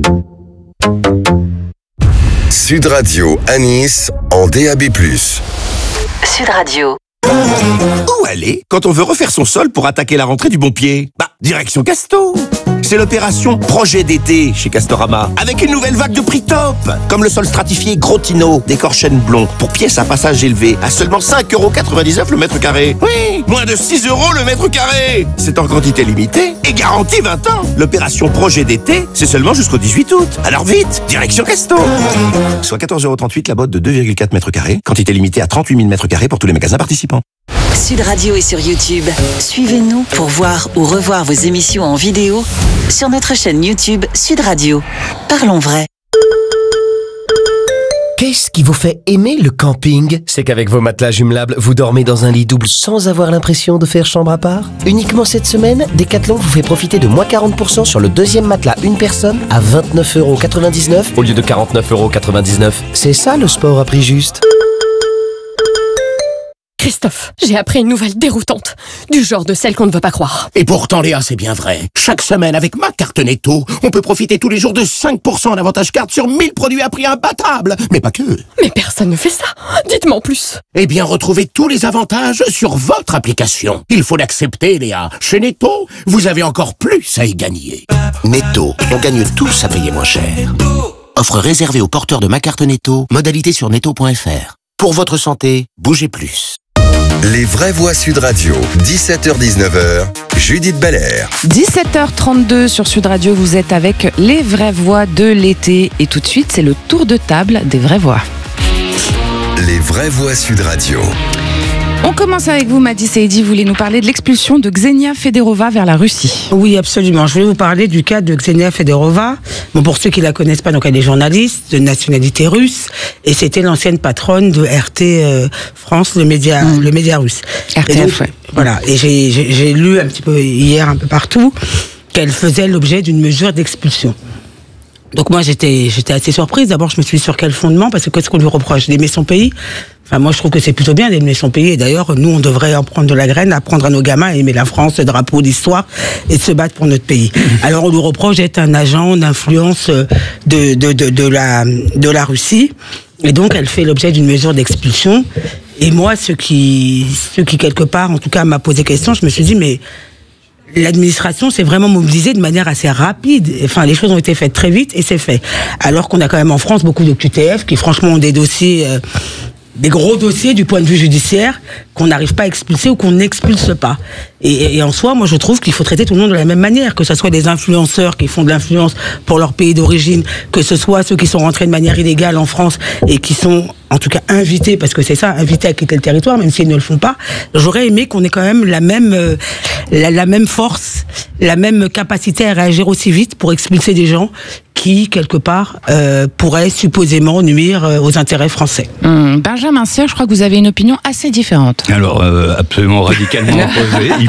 Sud Radio à Nice en D A B plus. Sud Radio. Où aller quand on veut refaire son sol pour attaquer la rentrée du bon pied? Bah, direction Casto. C'est l'opération Projet d'été chez Castorama, avec une nouvelle vague de prix top, comme le sol stratifié Grotino, décor chêne blond, pour pièces à passage élevé, à seulement cinq euros quatre-vingt-dix-neuf le mètre carré. Oui, moins de six euros le mètre carré. C'est en quantité limitée et garantie vingt ans. L'opération Projet d'été, c'est seulement jusqu'au dix-huit août. Alors vite, direction Casto. Soit quatorze euros trente-huit la botte de deux virgule quatre mètres carrés, quantité limitée à trente-huit mille mètres carrés pour tous les magasins participants. Sud Radio est sur YouTube. Suivez-nous pour voir ou revoir vos émissions en vidéo sur notre chaîne YouTube Sud Radio. Parlons vrai. Qu'est-ce qui vous fait aimer le camping? C'est qu'avec vos matelas jumelables, vous dormez dans un lit double sans avoir l'impression de faire chambre à part. Uniquement cette semaine, Decathlon vous fait profiter de moins quarante pour cent sur le deuxième matelas une personne à vingt-neuf euros quatre-vingt-dix-neuf au lieu de quarante-neuf euros quatre-vingt-dix-neuf. C'est ça le sport à prix juste. Christophe, j'ai appris une nouvelle déroutante, du genre de celle qu'on ne veut pas croire. Et pourtant, Léa, c'est bien vrai. Chaque semaine, avec ma carte Netto, on peut profiter tous les jours de cinq pour cent en avantage carte sur mille produits à prix imbattable. Mais pas que. Mais personne ne fait ça. Dites-moi en plus. Eh bien, retrouvez tous les avantages sur votre application. Il faut l'accepter, Léa. Chez Netto, vous avez encore plus à y gagner. Netto, on gagne tous à payer moins cher. Offre réservée aux porteurs de ma carte Netto. Modalité sur netto point f r. Pour votre santé, bougez plus. Les vraies voix Sud Radio, dix-sept heures dix-neuf heures, Judith Belair. dix-sept heures trente-deux sur Sud Radio, vous êtes avec les vraies voix de l'été. Et tout de suite, c'est le tour de table des vraies voix. Les vraies voix Sud Radio. On commence avec vous, Madi Saidi. Vous voulez nous parler de l'expulsion de Ksenia Federova vers la Russie. Oui, absolument. Je vais vous parler du cas de Ksenia Federova. Bon, pour ceux qui la connaissent pas, donc elle est journaliste de nationalité russe et c'était l'ancienne patronne de R T euh, France, le média, mmh. le média russe. R T F, et donc, ouais. Voilà. Et j'ai, j'ai, j'ai lu un petit peu hier, un peu partout, qu'elle faisait l'objet d'une mesure d'expulsion. Donc moi, j'étais, j'étais assez surprise. D'abord, je me suis dit sur quel fondement, parce que qu'est-ce qu'on lui reproche? D'aimer son pays? Enfin, moi, je trouve que c'est plutôt bien d'aimer son pays. Et d'ailleurs, nous, on devrait en prendre de la graine, apprendre à nos gamins à aimer la France, le drapeau, l'histoire, et de se battre pour notre pays. Alors, on lui reproche d'être un agent d'influence de, de, de, de, la, de la Russie. Et donc, elle fait l'objet d'une mesure d'expulsion. Et moi, ce qui, ce qui, quelque part, en tout cas, m'a posé question, je me suis dit, mais l'administration s'est vraiment mobilisée de manière assez rapide. Enfin, les choses ont été faites très vite et c'est fait. Alors qu'on a quand même en France beaucoup de Q T F qui, franchement, ont des dossiers... Euh, des gros dossiers du point de vue judiciaire qu'on n'arrive pas à expulser ou qu'on n'expulse pas. Et, et en soi, moi, je trouve qu'il faut traiter tout le monde de la même manière, que ce soit des influenceurs qui font de l'influence pour leur pays d'origine, que ce soit ceux qui sont rentrés de manière illégale en France et qui sont, en tout cas, invités, parce que c'est ça, invités à quitter le territoire, même s'ils ne le font pas. J'aurais aimé qu'on ait quand même la même, euh, la, la même force, la même capacité à réagir aussi vite pour expulser des gens qui, quelque part, euh, pourraient supposément nuire euh, aux intérêts français. Mmh. Benjamin Serre, je crois que vous avez une opinion assez différente. Alors, euh, absolument radicalement opposée. Il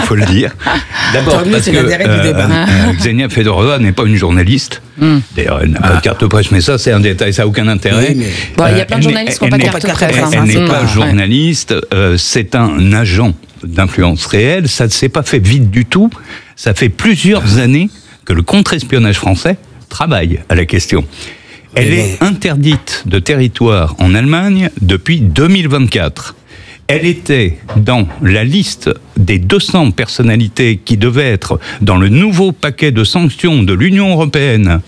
faut le dire. D'abord parce que euh, euh, Ksenia Fedorova n'est pas une journaliste. Mm. D'ailleurs, elle n'a pas de carte presse, mais ça, c'est un détail, ça n'a aucun intérêt. Oui, mais... bon, il y a plein de journalistes qui n'ont pas de carte presse. Elle, elle n'est pas journaliste, euh, c'est un agent d'influence réelle. Ça ne s'est pas fait vite du tout. Ça fait plusieurs années que le contre-espionnage français travaille à la question. Elle est interdite de territoire en Allemagne depuis deux mille vingt-quatre. Elle était dans la liste des deux cents personnalités qui devaient être dans le nouveau paquet de sanctions de l'Union européenne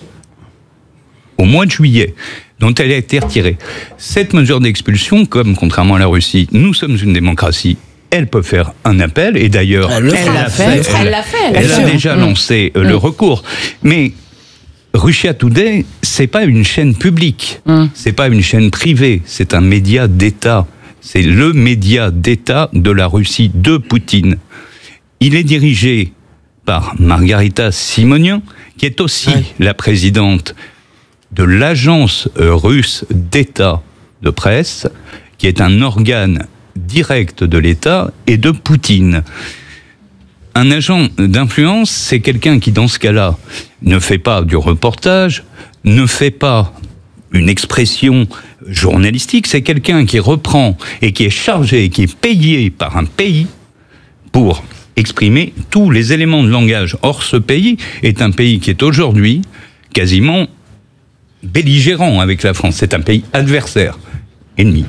au mois de juillet, dont elle a été retirée. Cette mesure d'expulsion, comme contrairement à la Russie, nous sommes une démocratie, elle peut faire un appel, et d'ailleurs, elle l'a fait, elle l'a fait, elle a déjà lancé le recours. Mais Russia Today, c'est pas une chaîne publique, mm. c'est pas une chaîne privée, c'est un média d'État. C'est le média d'État de la Russie de Poutine. Il est dirigé par Margarita Simonian, qui est aussi ouais. la présidente de l'agence russe d'État de presse, qui est un organe direct de l'État et de Poutine. Un agent d'influence, c'est quelqu'un qui, dans ce cas-là, ne fait pas du reportage, ne fait pas une expression journalistique, c'est quelqu'un qui reprend et qui est chargé, qui est payé par un pays pour exprimer tous les éléments de langage. Or, ce pays est un pays qui est aujourd'hui quasiment belligérant avec la France. C'est un pays adversaire, ennemi.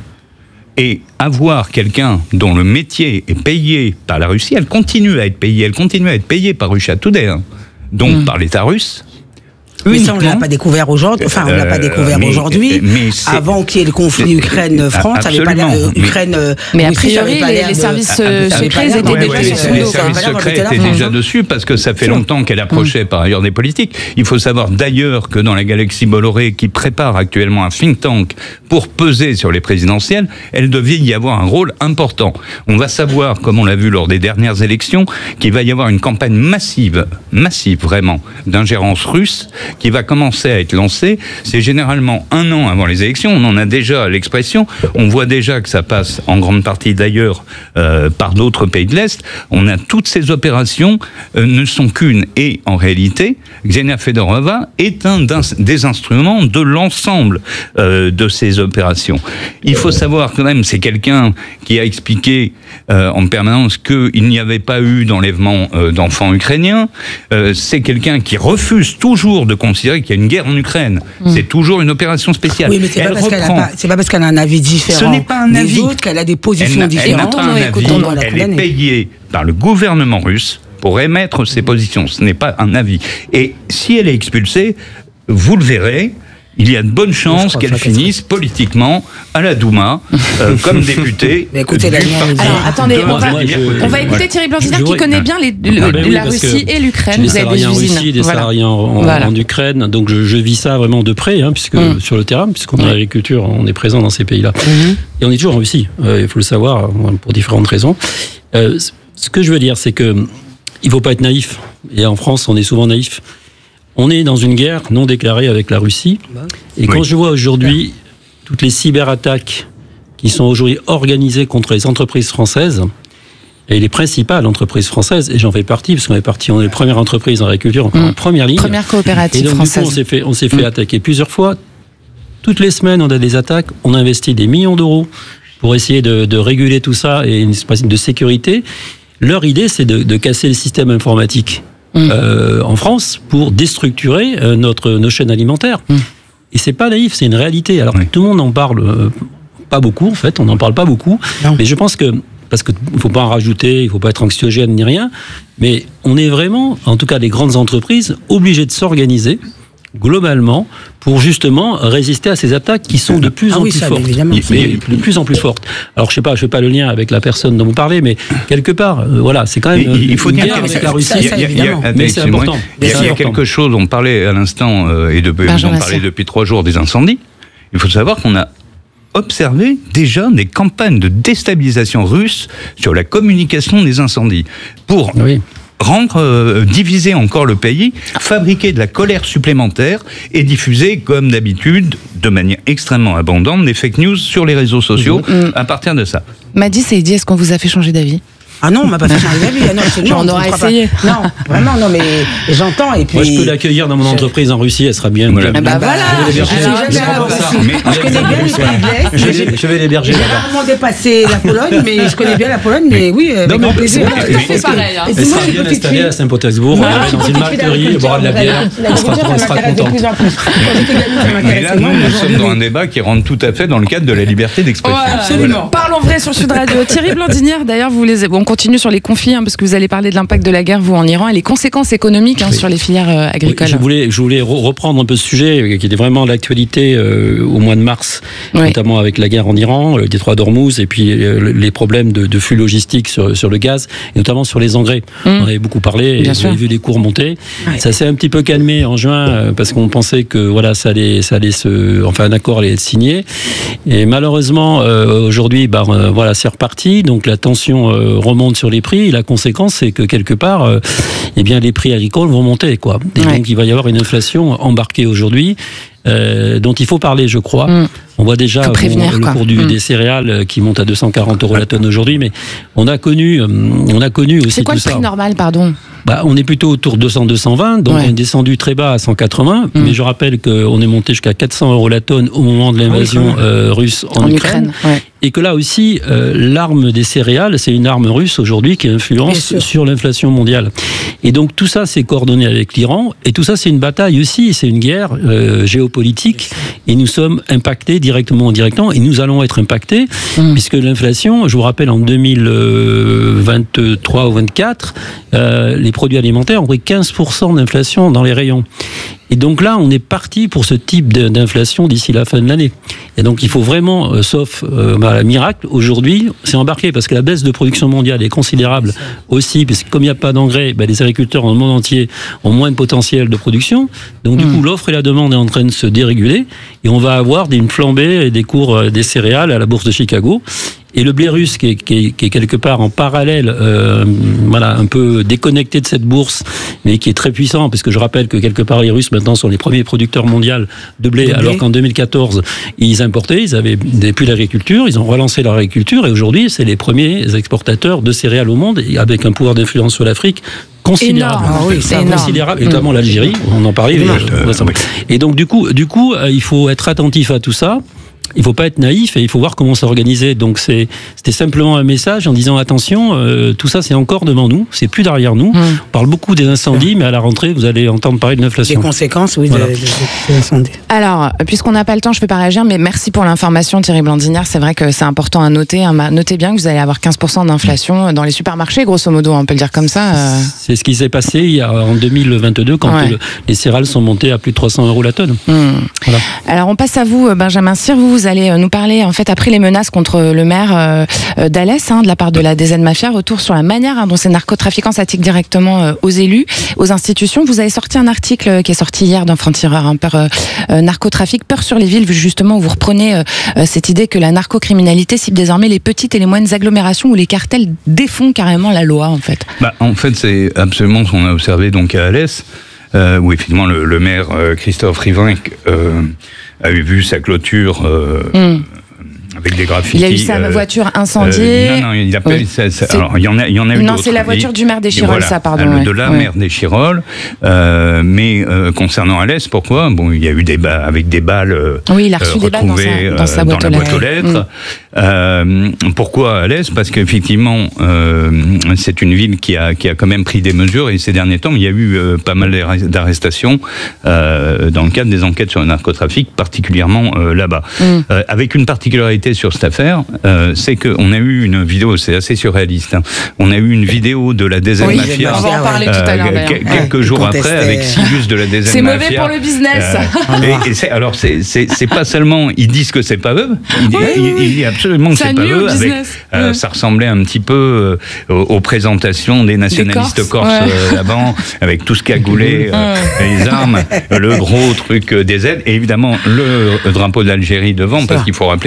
Et avoir quelqu'un dont le métier est payé par la Russie, elle continue à être payée, elle continue à être payée par Russia Today, hein, donc mmh. par l'État russe. Mais ça, on ne l'a pas découvert aujourd'hui. Enfin, on ne l'a pas découvert euh, aujourd'hui. Avant qu'il y ait le conflit Ukraine-France, ça n'avait pas l'air. Ukraine. Mais a priori, les, les services de... secrets étaient ouais, déjà sur son dos. Les services secrets étaient déjà dessus parce que ça fait longtemps qu'elle approchait par ailleurs des politiques. Il faut savoir d'ailleurs que dans la galaxie Bolloré, qui prépare actuellement un think tank pour peser sur les présidentielles, elle devait y avoir un rôle important. On va savoir, comme on l'a vu lors des dernières élections, qu'il va y avoir une campagne massive, massive vraiment, d'ingérence russe qui va commencer à être lancé. C'est généralement un an avant les élections. On en a déjà l'expression. On voit déjà que ça passe en grande partie d'ailleurs euh, par d'autres pays de l'Est. On a toutes ces opérations euh, ne sont qu'une. Et en réalité, Ksenia Fedorova est un des instruments de l'ensemble euh, de ces opérations. Il faut savoir quand même, c'est quelqu'un qui a expliqué euh, en permanence qu'il n'y avait pas eu d'enlèvement euh, d'enfants ukrainiens. Euh, c'est quelqu'un qui refuse toujours de considérer qu'il y a une guerre en Ukraine. Mmh. C'est toujours une opération spéciale. Oui, mais c'est pas, pas, pas parce qu'elle a un avis différent. Ce n'est pas un avis. Autres qu'elle a des positions elle différentes. Elle n'a pas un avis. Elle est payée par le gouvernement russe pour émettre ses positions. Ce n'est pas un avis. Et si elle est expulsée, vous le verrez, il y a de bonnes chances qu'elle finisse politiquement à la Douma, euh, comme députée. Mais écoutez, la Alors, attendez, on va, on va écouter Thierry Blanchard qui connaît bien les, le, ah ben oui, la Russie et l'Ukraine. Vous avez des usines. Russie, des voilà. salariés en, en, voilà. en Ukraine, donc je, je vis ça vraiment de près, hein, puisque mm. sur le terrain, puisqu'on est en agriculture, on est présent dans ces pays-là. Mm-hmm. Et on est toujours en Russie, euh, il faut le savoir, pour différentes raisons. Euh, ce que je veux dire, c'est que il ne faut pas être naïf. Et en France, on est souvent naïf. On est dans une guerre non déclarée avec la Russie. Et quand oui. je vois aujourd'hui toutes les cyberattaques qui sont aujourd'hui organisées contre les entreprises françaises, et les principales entreprises françaises, et j'en fais partie, parce qu'on est parti, on est les premières entreprises en agriculture, mmh. en première ligne. Première coopérative et donc, française. Du coup, on s'est fait, on s'est fait mmh. attaquer plusieurs fois. Toutes les semaines, on a des attaques. On investit des millions d'euros pour essayer de, de réguler tout ça et une espèce de sécurité. Leur idée, c'est de, de casser le système informatique. Mmh. Euh, en France pour déstructurer euh, notre, nos chaînes alimentaires. Mmh. Et c'est pas naïf, c'est une réalité. Alors oui. tout le monde en parle euh, pas beaucoup, en fait, on n'en parle pas beaucoup, non. mais je pense que, parce qu'il ne faut pas en rajouter, il ne faut pas être anxiogène ni rien, mais on est vraiment, en tout cas les grandes entreprises, obligées de s'organiser globalement pour justement résister à ces attaques qui sont de plus ah en oui, plus ça, fortes. Mais de plus en plus fortes. Alors je sais pas, je fais pas le lien avec la personne dont vous parlez, mais quelque part, euh, voilà, c'est quand même il, il faut une dire guerre avec la Russie. Il y a, il y a, mais c'est important. Il y a, il y a quelque chose, on parlait à l'instant euh, et de, on parlait depuis trois jours des incendies. Il faut savoir qu'on a observé déjà des campagnes de déstabilisation russe sur la communication des incendies pour oui. rendre, euh, diviser encore le pays, fabriquer de la colère supplémentaire et diffuser, comme d'habitude, de manière extrêmement abondante, des fake news sur les réseaux sociaux mmh. à partir de ça. Madi Saïdi, est-ce qu'on vous a fait changer d'avis ? Ah non, on m'a pas fait changer d'avis. Ah non, absolument, on aura essayé. Pas. Non, vraiment, non, mais j'entends. Et puis. Moi, je peux l'accueillir dans mon entreprise en Russie, elle sera bien. Voilà. Bah voilà. Je connais bien les pays de l'Est. Je vais l'héberger là-bas. J'ai rarement dépassé la Pologne, mais je connais bien la Pologne, mais oui, avec grand plaisir. C'est pareil. Elle sera bien installée à Saint-Pétersbourg, dans une malterie, elle boira de la bière, elle sera contente. Mais là, nous, nous sommes dans un débat qui rentre tout à fait dans le cadre de la liberté d'expression. Ouais, absolument. Parlons vrai sur Sud Radio. Thierry Blandinière, d'ailleurs, vous les... on continue sur les conflits, hein, parce que vous allez parler de l'impact de la guerre, vous, en Iran, et les conséquences économiques hein, oui. sur les filières euh, agricoles. Oui, je voulais, je voulais reprendre un peu ce sujet, qui était vraiment d'actualité euh, au mois de mars, oui. notamment avec la guerre en Iran, le détroit d'Ormuz, et puis euh, les problèmes de, de flux logistiques sur, sur le gaz, et notamment sur les engrais. Mmh. On avait beaucoup parlé, et vous avez vu les cours monter. Ouais. Ça s'est un petit peu calmé en juin, euh, parce qu'on pensait que voilà, ça allait, ça allait se, enfin un accord allait être signé. Et malheureusement, euh, aujourd'hui, bah, euh, voilà, c'est reparti. Donc la tension euh, remonte sur les prix. Et la conséquence, c'est que quelque part, euh, eh bien, les prix agricoles vont monter, quoi. Et ouais. donc il va y avoir une inflation embarquée aujourd'hui. Euh, dont il faut parler, je crois. Mmh. On voit déjà bon, le quoi. cours du, mmh. des céréales qui monte à deux cent quarante euros la tonne aujourd'hui, mais on a connu, on a connu aussi tout ça. C'est quoi le prix normal, pardon ? Bah, on est plutôt autour de deux cents à deux cent vingt, donc ouais. on est descendu très bas à cent quatre-vingts, mmh. mais je rappelle qu'on est monté jusqu'à quatre cents euros la tonne au moment de l'invasion euh, russe en, en Ukraine, Ukraine ouais. et que là aussi, euh, l'arme des céréales, c'est une arme russe aujourd'hui qui influence sur l'inflation mondiale. Et donc tout ça, c'est coordonné avec l'Iran, et tout ça, c'est une bataille aussi, c'est une guerre euh, géopolitique, et nous sommes impactés directement ou indirectement, et nous allons être impactés, mmh. puisque l'inflation, je vous rappelle, en deux mille vingt-trois ou vingt-quatre, euh, les produits alimentaires ont pris quinze pour cent d'inflation dans les rayons. Et donc là, on est parti pour ce type d'inflation d'ici la fin de l'année. Et donc il faut vraiment, euh, sauf euh, bah, miracle, aujourd'hui, c'est embarqué, parce que la baisse de production mondiale est considérable aussi, parce que comme il n'y a pas d'engrais, bah, les agriculteurs dans le monde entier ont moins de potentiel de production. Donc du mmh. coup, l'offre et la demande est en train de se déréguler, et on va avoir une flambée des cours euh, des céréales à la bourse de Chicago. Et le blé russe, qui est, qui est, qui est quelque part en parallèle, euh, voilà, un peu déconnecté de cette bourse, mais qui est très puissant, parce que je rappelle que quelque part les Russes maintenant sont les premiers producteurs mondiaux de blé, de blé. Alors qu'en deux mille quatorze, ils importaient, ils avaient plus d'agriculture, ils ont relancé leur agriculture, et aujourd'hui, c'est les premiers exportateurs de céréales au monde, avec un pouvoir d'influence sur l'Afrique considérable, ah oui, c'est considérable, énorme. Notamment l'Algérie, on en parlait. Et, euh, et donc du coup, du coup, il faut être attentif à tout ça. Il ne faut pas être naïf et il faut voir comment s'organiser. Donc c'est, c'était simplement un message en disant attention, euh, tout ça c'est encore devant nous, c'est plus derrière nous. Mmh. On parle beaucoup des incendies, mais à la rentrée vous allez entendre parler de l'inflation. Les conséquences, oui, voilà. des, des incendies. Alors, puisqu'on n'a pas le temps, je ne vais pas réagir, mais merci pour l'information, Thierry Blandinière. C'est vrai que c'est important à noter. Hein. Notez bien que vous allez avoir quinze pour cent d'inflation dans les supermarchés, grosso modo, on peut le dire comme ça. Euh... C'est ce qui s'est passé il y a, en deux mille vingt-deux, quand ouais. le, les céréales sont montées à plus de trois cents euros la tonne. Mmh. Voilà. Alors on passe à vous, Benjamin Cyr. Vous, vous allez nous parler, en fait, après les menaces contre le maire euh, d'Alès, hein, de la part de la D Z Mafia, retour sur la manière hein, dont ces narcotrafiquants s'attaquent directement euh, aux élus, aux institutions. Vous avez sorti un article qui est sorti hier d'un franc-tireur, hein, peur euh, narcotrafic, peur sur les villes, justement, où vous reprenez euh, cette idée que la narcocriminalité cible désormais les petites et les moyennes agglomérations où les cartels défont carrément la loi, en fait. Bah, en fait, c'est absolument ce qu'on a observé donc à Alès, euh, où effectivement le, le maire euh, Christophe Rivin euh, a eu vu sa clôture euh, mm. avec des graffitis. Il a eu sa euh, voiture incendiée. Euh, non, non, il appelle. Oui. Ça, ça, alors, il y en a, il y en a eu Non, c'est la voiture du maire d'Échirolles, voilà, ça, pardon. Le, ouais. De la ouais. maire d'Échirolles. Euh, mais euh, concernant Alès, pourquoi ? Bon, il y a eu des balles, avec des balles. Oui, il a reçu euh, des balles dans sa, dans sa boîte, dans la boîte aux lettres. Mmh. Euh, pourquoi Alès ? Parce qu'effectivement, euh, c'est une ville qui a, qui a quand même pris des mesures, et ces derniers temps, il y a eu euh, pas mal d'arrestations euh, dans le cadre des enquêtes sur le narcotrafic, particulièrement euh, là-bas. Mmh. Euh, avec une particularité sur cette affaire, euh, c'est qu'on a eu une vidéo, c'est assez surréaliste, hein, on a eu une vidéo de la D Z oui, Mafia, on va en parler euh, tout à l'heure, quelques ouais, jours après, avec Silus de la D Z c'est Mafia. C'est mauvais pour le business. Euh, et, et c'est, alors, c'est, c'est, c'est pas seulement, ils disent que c'est pas eux, ils disent, oui, oui. Il, il absolument que ça c'est pas eux. Avec, euh, ouais. Ça ressemblait un petit peu euh, aux, aux présentations des nationalistes des corses, corses ouais. euh, là-bas, avec tout ce cagoulé, euh, les armes, le gros truc des aides, et évidemment le drapeau d'Algérie devant, parce qu'il faut rappeler évidemment que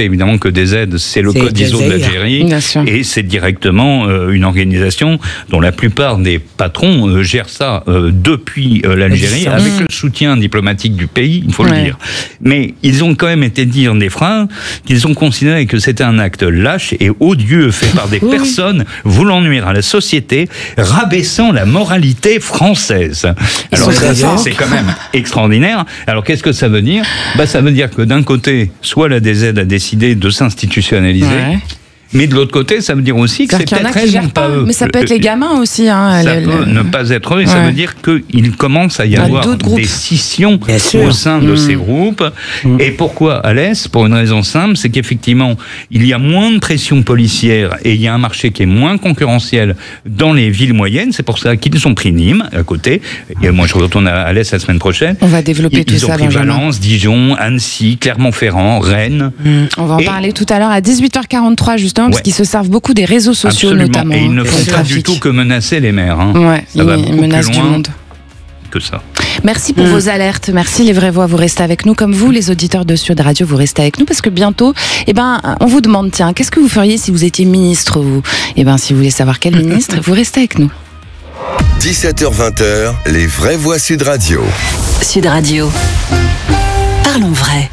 que des aides, c'est le C'est code I S O de Jazeera. l'Algérie, Bien sûr. et c'est directement euh, une organisation dont la plupart des patrons euh, gèrent ça euh, depuis euh, l'Algérie, Ça. avec Mmh. le soutien diplomatique du pays, il faut Ouais. le dire. Mais ils ont quand même été dire des freins qu'ils ont considéré que c'était un acte lâche et odieux fait par des Oui. personnes voulant nuire à la société, rabaissant la moralité française. Ils Alors sont ça, très c'est forts. c'est quand même extraordinaire. Alors qu'est-ce que ça veut dire ? Bah, ça veut dire que d'un côté, soit la D Z a décidé de s'institutionnaliser, Ouais. mais de l'autre côté, ça veut dire aussi que c'est C'est-à-dire qu'il y en peut-être a qui elles, gèrent non pas. pas eux. Mais ça peut être les gamins aussi. Hein, Ça le- peut le- ne pas être eux, et ça Ouais. veut dire qu'il commence à y Dans avoir d'autres groupes. des scissions sûr. au sein de Mmh. ces groupes. Et pourquoi à l'Est ? Pour une raison simple, c'est qu'effectivement, il y a moins de pression policière et il y a un marché qui est moins concurrentiel dans les villes moyennes. C'est pour ça qu'ils ont pris Nîmes, à côté. Et moi, je retourne à à l'Est la semaine prochaine. On va développer Ils, tout ils ont ça, pris Benjamin. Valence, Dijon, Annecy, Clermont-Ferrand, Rennes. On va en Et- parler tout à l'heure à dix-huit heures quarante-trois, justement, parce Ouais. qu'ils se servent beaucoup des réseaux sociaux, Absolument. notamment. Et ils ne hein, font pour le pas du trafic. tout que menacer les maires. Hein. Ouais, Ça va ils beaucoup menacent plus du loin monde. que ça. Merci pour Mm. vos alertes. Merci les vraies voix. Vous restez avec nous, comme vous, les auditeurs de Sud Radio, vous restez avec nous parce que bientôt, eh ben, on vous demande, tiens, qu'est-ce que vous feriez si vous étiez ministre, vous ? Eh ben, si vous voulez savoir quel ministre, vous restez avec nous. dix-sept heures vingt, les vraies voix Sud Radio. Sud Radio. Parlons vrai.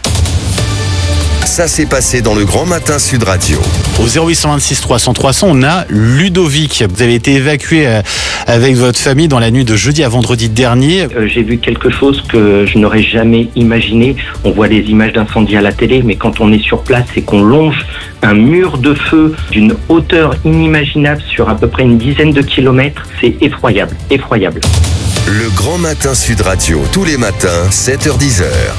Ça s'est passé dans le Grand Matin Sud Radio. Au zéro huit cent vingt-six trois cents trois cents, on a Ludovic. Vous avez été évacué euh, avec votre famille dans la nuit de jeudi à vendredi dernier. Euh, j'ai vu quelque chose que je n'aurais jamais imaginé. On voit des images d'incendie à la télé, mais quand on est sur place et qu'on longe un mur de feu d'une hauteur inimaginable sur à peu près une dizaine de kilomètres, c'est effroyable, effroyable. Le Grand Matin Sud Radio, tous les matins, sept heures dix heures.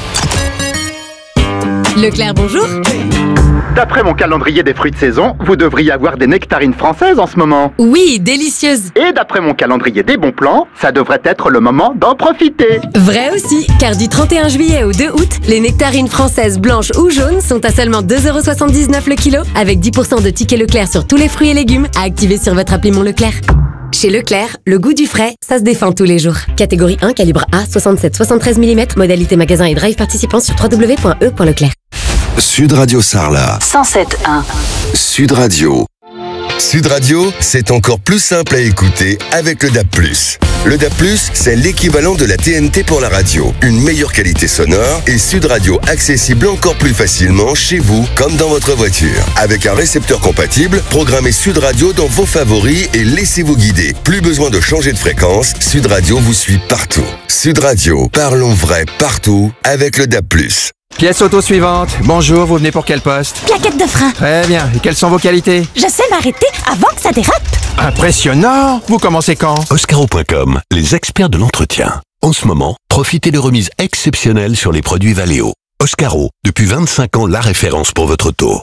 Leclerc, bonjour. D'après mon calendrier des fruits de saison, vous devriez avoir des nectarines françaises en ce moment. Oui, délicieuse. Et d'après mon calendrier des bons plans, ça devrait être le moment d'en profiter. Vrai aussi, car du trente et un juillet au deux août, les nectarines françaises blanches ou jaunes sont à seulement deux euros soixante-dix-neuf le kilo, avec dix pour cent de tickets Leclerc sur tous les fruits et légumes à activer sur votre appli Mon Leclerc. Chez Leclerc, le goût du frais, ça se défend tous les jours. Catégorie un, calibre A, soixante-sept soixante-treize millimètres, modalité magasin et drive participant sur w w w point e point leclerc. Sud Radio Sarlat. cent sept un. Sud Radio. Sud Radio, c'est encore plus simple à écouter avec le D A B plus. Le D A B plus, c'est l'équivalent de la T N T pour la radio. Une meilleure qualité sonore et Sud Radio accessible encore plus facilement chez vous comme dans votre voiture. Avec un récepteur compatible, programmez Sud Radio dans vos favoris et laissez-vous guider. Plus besoin de changer de fréquence, Sud Radio vous suit partout. Sud Radio, parlons vrai partout avec le D A B plus. Pièce auto suivante. Bonjour, vous venez pour quel poste? Plaquette de frein. Très bien. Et quelles sont vos qualités? Je sais m'arrêter avant que ça dérape. Impressionnant. Vous commencez quand? Oscaro point com, les experts de l'entretien. En ce moment, profitez de remises exceptionnelles sur les produits Valeo. Oscaro, depuis vingt-cinq ans, la référence pour votre auto.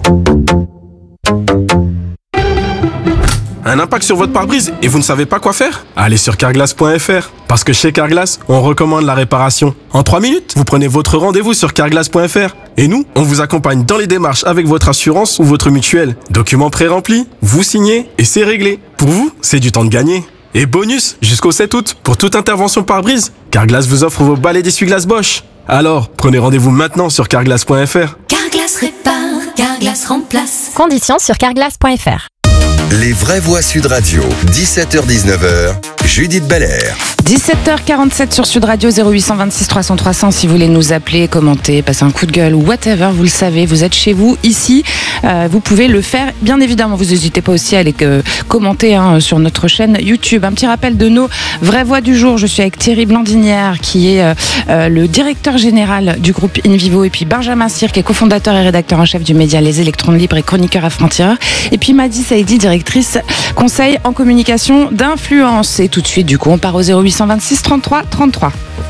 Un impact sur votre pare-brise et vous ne savez pas quoi faire? Allez sur carglass point f r. Parce que chez Carglass, on recommande la réparation. En trois minutes, vous prenez votre rendez-vous sur carglass point f r. Et nous, on vous accompagne dans les démarches avec votre assurance ou votre mutuelle. Documents pré-remplis, vous signez et c'est réglé. Pour vous, c'est du temps de gagner. Et bonus, jusqu'au sept août, pour toute intervention pare-brise, Carglass vous offre vos balais d'essuie-glace Bosch. Alors, prenez rendez-vous maintenant sur carglass point f r. Carglass répare, Carglass remplace. Conditions sur carglass point f r. Les vraies voix Sud Radio, dix-sept heures dix-neuf heures, Judith Belair. dix-sept heures quarante-sept sur Sud Radio, zéro huit cent vingt-six trois cents trois cents si vous voulez nous appeler, commenter, passer un coup de gueule ou whatever, vous le savez, vous êtes chez vous, ici, euh, vous pouvez le faire, bien évidemment, vous n'hésitez pas aussi à aller euh, commenter hein, sur notre chaîne YouTube. Un petit rappel de nos vraies voix du jour, je suis avec Thierry Blandinière qui est euh, euh, le directeur général du groupe InVivo et puis Benjamin Cyr qui est cofondateur et rédacteur en chef du média Les Électrons Libres et chroniqueur affrantireur et puis Madi Saïdi, directrice conseil en communication d'influence. Et tout de suite, du coup, on part au zéro huit cent vingt-six trente-trois trente-trois.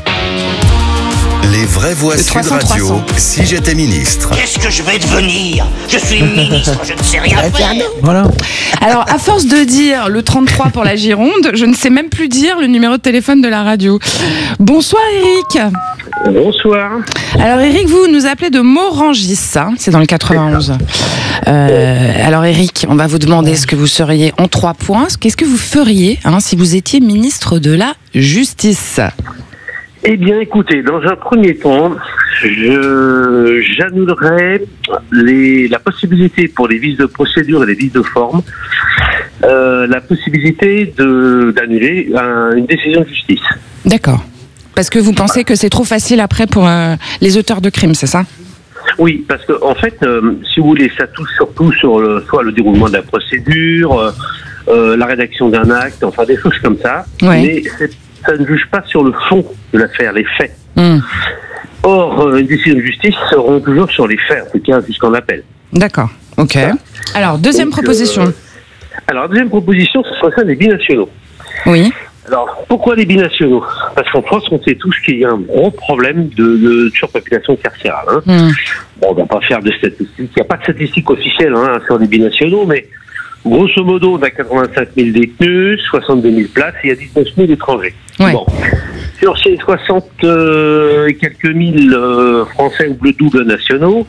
Les vraies voix Le Sud trois cents, Radio, trois cents. si j'étais ministre. Qu'est-ce que je vais devenir? Je suis ministre, je ne sais rien faire. Voilà. Alors, à force de dire le trente-trois pour la Gironde, je ne sais même plus dire le numéro de téléphone de la radio. Bonsoir Eric. Bonsoir. Alors Eric, vous nous appelez de Morangis, hein, c'est dans le quatre-vingt-onze. Euh, alors Eric, on va vous demander ce que vous seriez en trois points. Qu'est-ce que vous feriez hein, si vous étiez ministre de la Justice? Eh bien, écoutez, dans un premier temps, je, j'annulerai les, la possibilité pour les vices de procédure et les vices de forme, euh, la possibilité de, d'annuler un, une décision de justice. D'accord. Parce que vous pensez que c'est trop facile après pour euh, les auteurs de crimes, c'est ça ? Oui, parce que en fait, euh, si vous voulez, ça touche surtout sur le, soit le déroulement de la procédure, euh, euh, la rédaction d'un acte, enfin des choses comme ça. Ouais. Mais c'est, ça ne juge pas sur le fond de l'affaire, les faits. Mmh. Or, euh, une décision de justice seront toujours sur les faits, en tout cas jusqu'en appel. D'accord, ok. Alors, deuxième Donc, proposition. Euh, alors, deuxième proposition, ce sera ça des binationaux. Oui. Alors, pourquoi les binationaux ? Parce qu'en France, on sait tous qu'il y a un gros problème de, de surpopulation carcérale. Hein. Mmh. Bon, on ne va pas faire de statistiques. Il n'y a pas de statistiques officielles hein, sur les binationaux, mais grosso modo, on a quatre-vingt-cinq mille détenus, soixante-deux mille places, et il y a dix-neuf mille étrangers. Ouais. Bon. Sur ces soixante euh, et quelques mille euh, Français ou le double nationaux,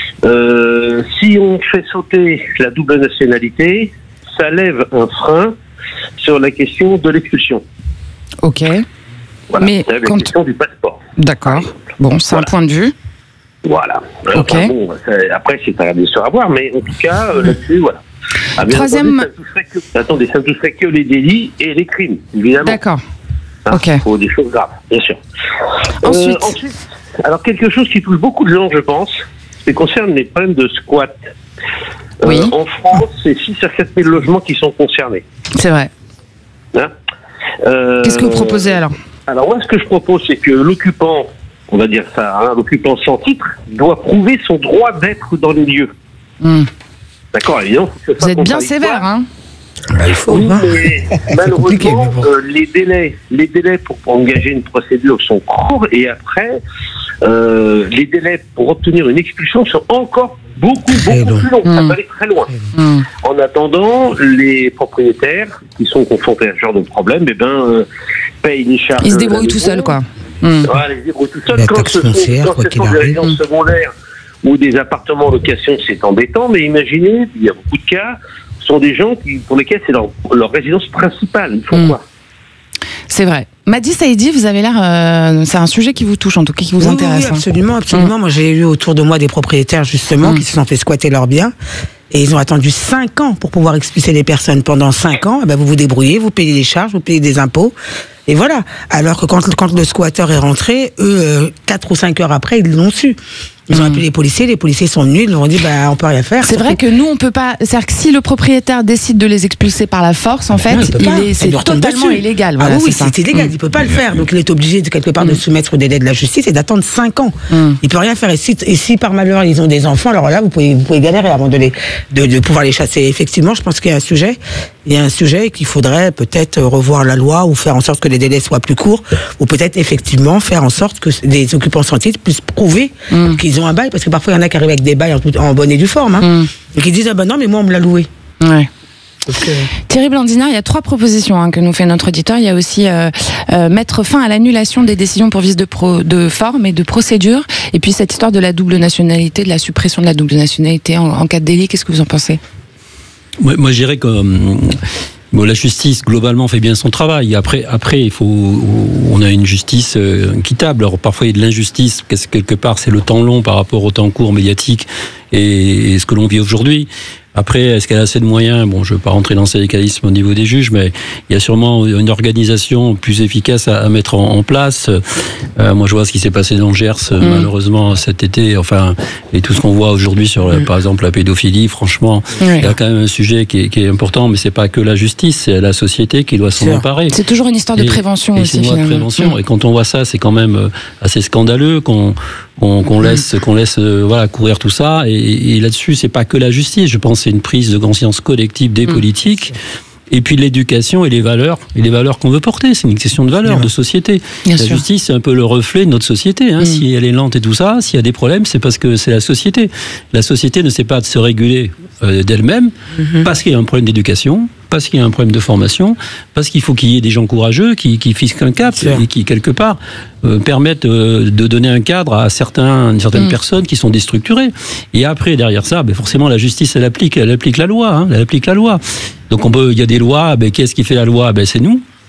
euh, si on fait sauter la double nationalité, ça lève un frein sur la question de l'expulsion. Ok. Voilà, mais c'est la quand... question du passeport. D'accord. Bon, c'est voilà. un point de vue. Voilà. Ok. Enfin, bon, après, c'est pas bien sûr à voir, mais en tout cas, euh, là-dessus, voilà. Ah, Troisième. Entendu, ça toucherait que... Attendez, ça ne toucherait que les délits et les crimes, évidemment. D'accord. Hein, ok. Pour des choses graves, bien sûr. Ensuite. Euh, ensuite, alors quelque chose qui touche beaucoup de gens, je pense, c'est concerne les problèmes de squat. Euh, oui. En France, c'est six à sept mille logements qui sont concernés. C'est vrai. Hein euh, Qu'est-ce que vous proposez alors ? Alors moi, ce que je propose, c'est que l'occupant, on va dire ça, hein, l'occupant sans titre, doit prouver son droit d'être dans les lieux. Mmh. D'accord, évidemment. Vous êtes bien sévère, hein ? Bah, il faut. Oui, mais malheureusement, euh, les délais, les délais pour, pour engager une procédure sont courts et après, euh, les délais pour obtenir une expulsion sont encore beaucoup, beaucoup long. plus longs. Mmh. Ça peut aller très loin. Mmh. En attendant, les propriétaires qui sont confrontés à ce genre de problème, eh ben, euh, payent les charges. Ils se débrouillent tout seuls, quoi. Mmh. Voilà, ils se débrouillent tout seuls. Quand ce sont, quand ce sont des résidences secondaires ou des appartements en location, c'est embêtant, mais imaginez, il y a beaucoup de cas, ce sont des gens qui, pour lesquels c'est leur, leur résidence principale. Ils font mmh. quoi ? C'est vrai. Madi Saïdi, vous avez l'air, euh, c'est un sujet qui vous touche, en tout cas qui vous oui, intéresse. Oui, absolument, absolument. Mmh. Moi, j'ai eu autour de moi des propriétaires justement mmh. qui se sont fait squatter leurs biens. Et ils ont attendu cinq ans pour pouvoir expulser les personnes. Pendant cinq ans, eh ben vous vous débrouillez, vous payez les charges, vous payez des impôts. Et voilà. Alors que quand, quand le squatteur est rentré, eux, euh, quatre ou cinq heures après, ils l'ont su. Ils ont mmh. appelé les policiers, les policiers sont venus, ils leur ont dit, bah, on peut rien faire. C'est vrai que nous, on peut pas, c'est-à-dire que si le propriétaire décide de les expulser par la force, en fait, non, il il est, c'est totalement illégal. Voilà, ah oui, c'est, c'est, c'est illégal, mmh. il peut pas le faire. Donc il est obligé de quelque part mmh. de se soumettre au délai de la justice et d'attendre cinq ans. Mmh. Il peut rien faire. Et si, et si par malheur ils ont des enfants, alors là, vous pouvez, vous pouvez galérer avant de les, de, de pouvoir les chasser. Effectivement, je pense qu'il y a un sujet, il y a un sujet qu'il faudrait peut-être revoir la loi ou faire en sorte que les délais soient plus courts, ou peut-être effectivement faire en sorte que les occupants sans titre puissent prouver mmh. qu'ils ont un bail, parce que parfois il y en a qui arrivent avec des bails en, tout, en bonne et due forme, hein, mmh. et qui disent ah ben non mais moi on me l'a loué. Ouais. Que... Thierry Blandiner, il y a trois propositions hein, que nous fait notre auditeur. Il y a aussi euh, euh, mettre fin à l'annulation des décisions pour vice de, pro, de forme et de procédure, et puis cette histoire de la double nationalité, de la suppression de la double nationalité en, en cas de délit. Qu'est-ce que vous en pensez ? Moi, moi je dirais que hum, bon, la justice globalement fait bien son travail. Après, après, il faut, on a une justice euh, équitable. Alors parfois il y a de l'injustice, parce que quelque part c'est le temps long par rapport au temps court médiatique et, et ce que l'on vit aujourd'hui. Après, est-ce qu'elle a assez de moyens ? Bon, je ne veux pas rentrer dans le syndicalisme au niveau des juges, mais il y a sûrement une organisation plus efficace à, à mettre en, en place. Euh, moi, je vois ce qui s'est passé dans le Gers, mmh. malheureusement, cet été, enfin, et tout ce qu'on voit aujourd'hui sur, mmh. par exemple, la pédophilie, franchement, oui. il y a quand même un sujet qui est, qui est important, mais c'est pas que la justice, c'est la société qui doit s'en emparer. C'est toujours une histoire de et, prévention et aussi, c'est une finalement. de prévention, mmh. et quand on voit ça, c'est quand même assez scandaleux qu'on qu'on, qu'on laisse, qu'on laisse euh, voilà, courir tout ça, et, et là-dessus, c'est pas que la justice, je pense c'est une prise de conscience collective des mmh. politiques, et puis l'éducation et les valeurs, et les valeurs qu'on veut porter, c'est une question de valeurs, de société. Bien la sûr. Justice, c'est un peu le reflet de notre société, hein. mmh. si elle est lente et tout ça, s'il y a des problèmes, c'est parce que c'est la société. La société ne sait pas de se réguler euh, d'elle-même, mmh. parce qu'il y a un problème d'éducation, parce qu'il y a un problème de formation, parce qu'il faut qu'il y ait des gens courageux qui, qui fixent un cap et qui, quelque part, euh, permettent euh, de donner un cadre à certains, certaines mmh. personnes qui sont déstructurées. Et après, derrière ça, ben forcément, la justice, elle applique, elle applique la loi. Hein, elle applique la loi. Donc, on peut, il y a des lois, ben, qui est-ce qui fait la loi ? Ben, c'est nous.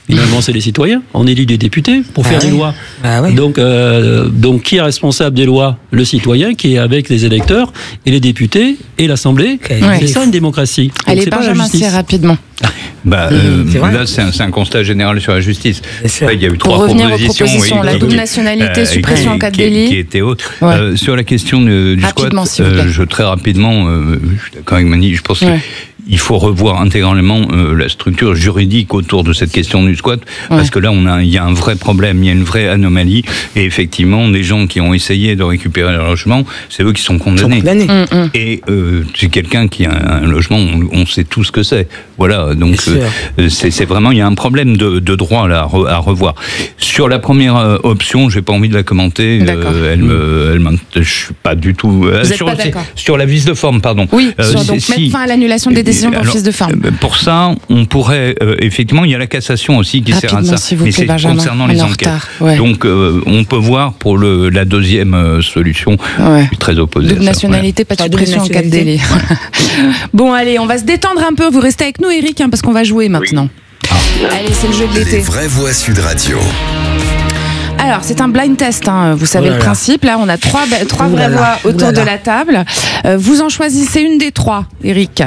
Finalement, c'est les citoyens. On élit des députés pour Ah faire oui. des lois. Ah oui. Donc, euh, donc, qui est responsable des lois? Le citoyen, qui est avec les électeurs et les députés et l'Assemblée. Ouais. C'est ça une démocratie. Donc, Allez, c'est pas la Benjamin, justice. assez rapidement. Bah, euh, c'est vrai. là, c'est un, c'est un constat général sur la justice. Après, il y a eu Pour trois revenir aux propositions. propositions, oui, la qui- double qui- nationalité, suppression qui- en cas de qui- délit. Qui étaient hautes. Ouais. Euh, sur la question de- du Rapidement, squat, s'il vous plaît. euh, je, très rapidement, euh, je suis d'accord avec Mani, je pense Ouais. que il faut revoir intégralement euh, la structure juridique autour de cette question du squat, parce que là, on a, il y a un vrai problème, il y a une vraie anomalie, et effectivement, des gens qui ont essayé de récupérer leur logement, c'est eux qui sont condamnés. condamnés. Mm, mm. Et euh, c'est quelqu'un qui a un logement, on, on sait tout ce que c'est. Voilà, donc Bien sûr. euh, c'est c'est vraiment, il y a un problème de, de droit là à, re- à revoir. Sur la première euh, option, j'ai pas envie de la commenter. D'accord. Euh, elle me, elle m'int- je suis pas du tout. euh, Vous êtes sur, pas c'est- d'accord. sur la vis de forme, pardon. Oui, Euh, sur, si- donc si- mettre fin à l'annulation des décisions pour alors, fils de forme. euh, Pour ça, on pourrait euh, effectivement, il y a la cassation aussi qui sert à Rapidement, ça. s'il vous Mais plaît, c'est Benjamin, concernant on les est en enquêtes. retard, ouais. Donc, euh, on peut voir pour le, la deuxième euh, solution. Ouais. Je suis très opposé. Double à ça, nationalité, pas de Pas double suppression en cas de délai. Bon, allez, on va se détendre un peu. Vous restez avec nous, Eric, hein, parce qu'on va jouer maintenant. Allez, c'est le jeu de Les l'été. vraies voix Sud Radio. Alors, c'est un blind test, hein. Vous savez Oh là le là. principe. Là, on a trois, ba- trois Ouh là vraies là, voix ouh autour là de là. la table. Euh, vous en choisissez une des trois, Eric.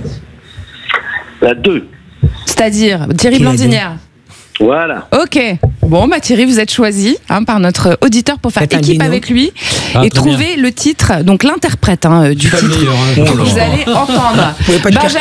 La deux. C'est-à-dire Thierry Qui l'a Blandinière. Voilà. Ok. Bon, bah Thierry, vous êtes choisi hein, par notre auditeur pour faire Faites un équipe binôme. avec lui Ah, et très trouver le titre, donc l'interprète hein, du Pas le titre meilleur, hein. que vous allez entendre. pouvez pas le Benjamin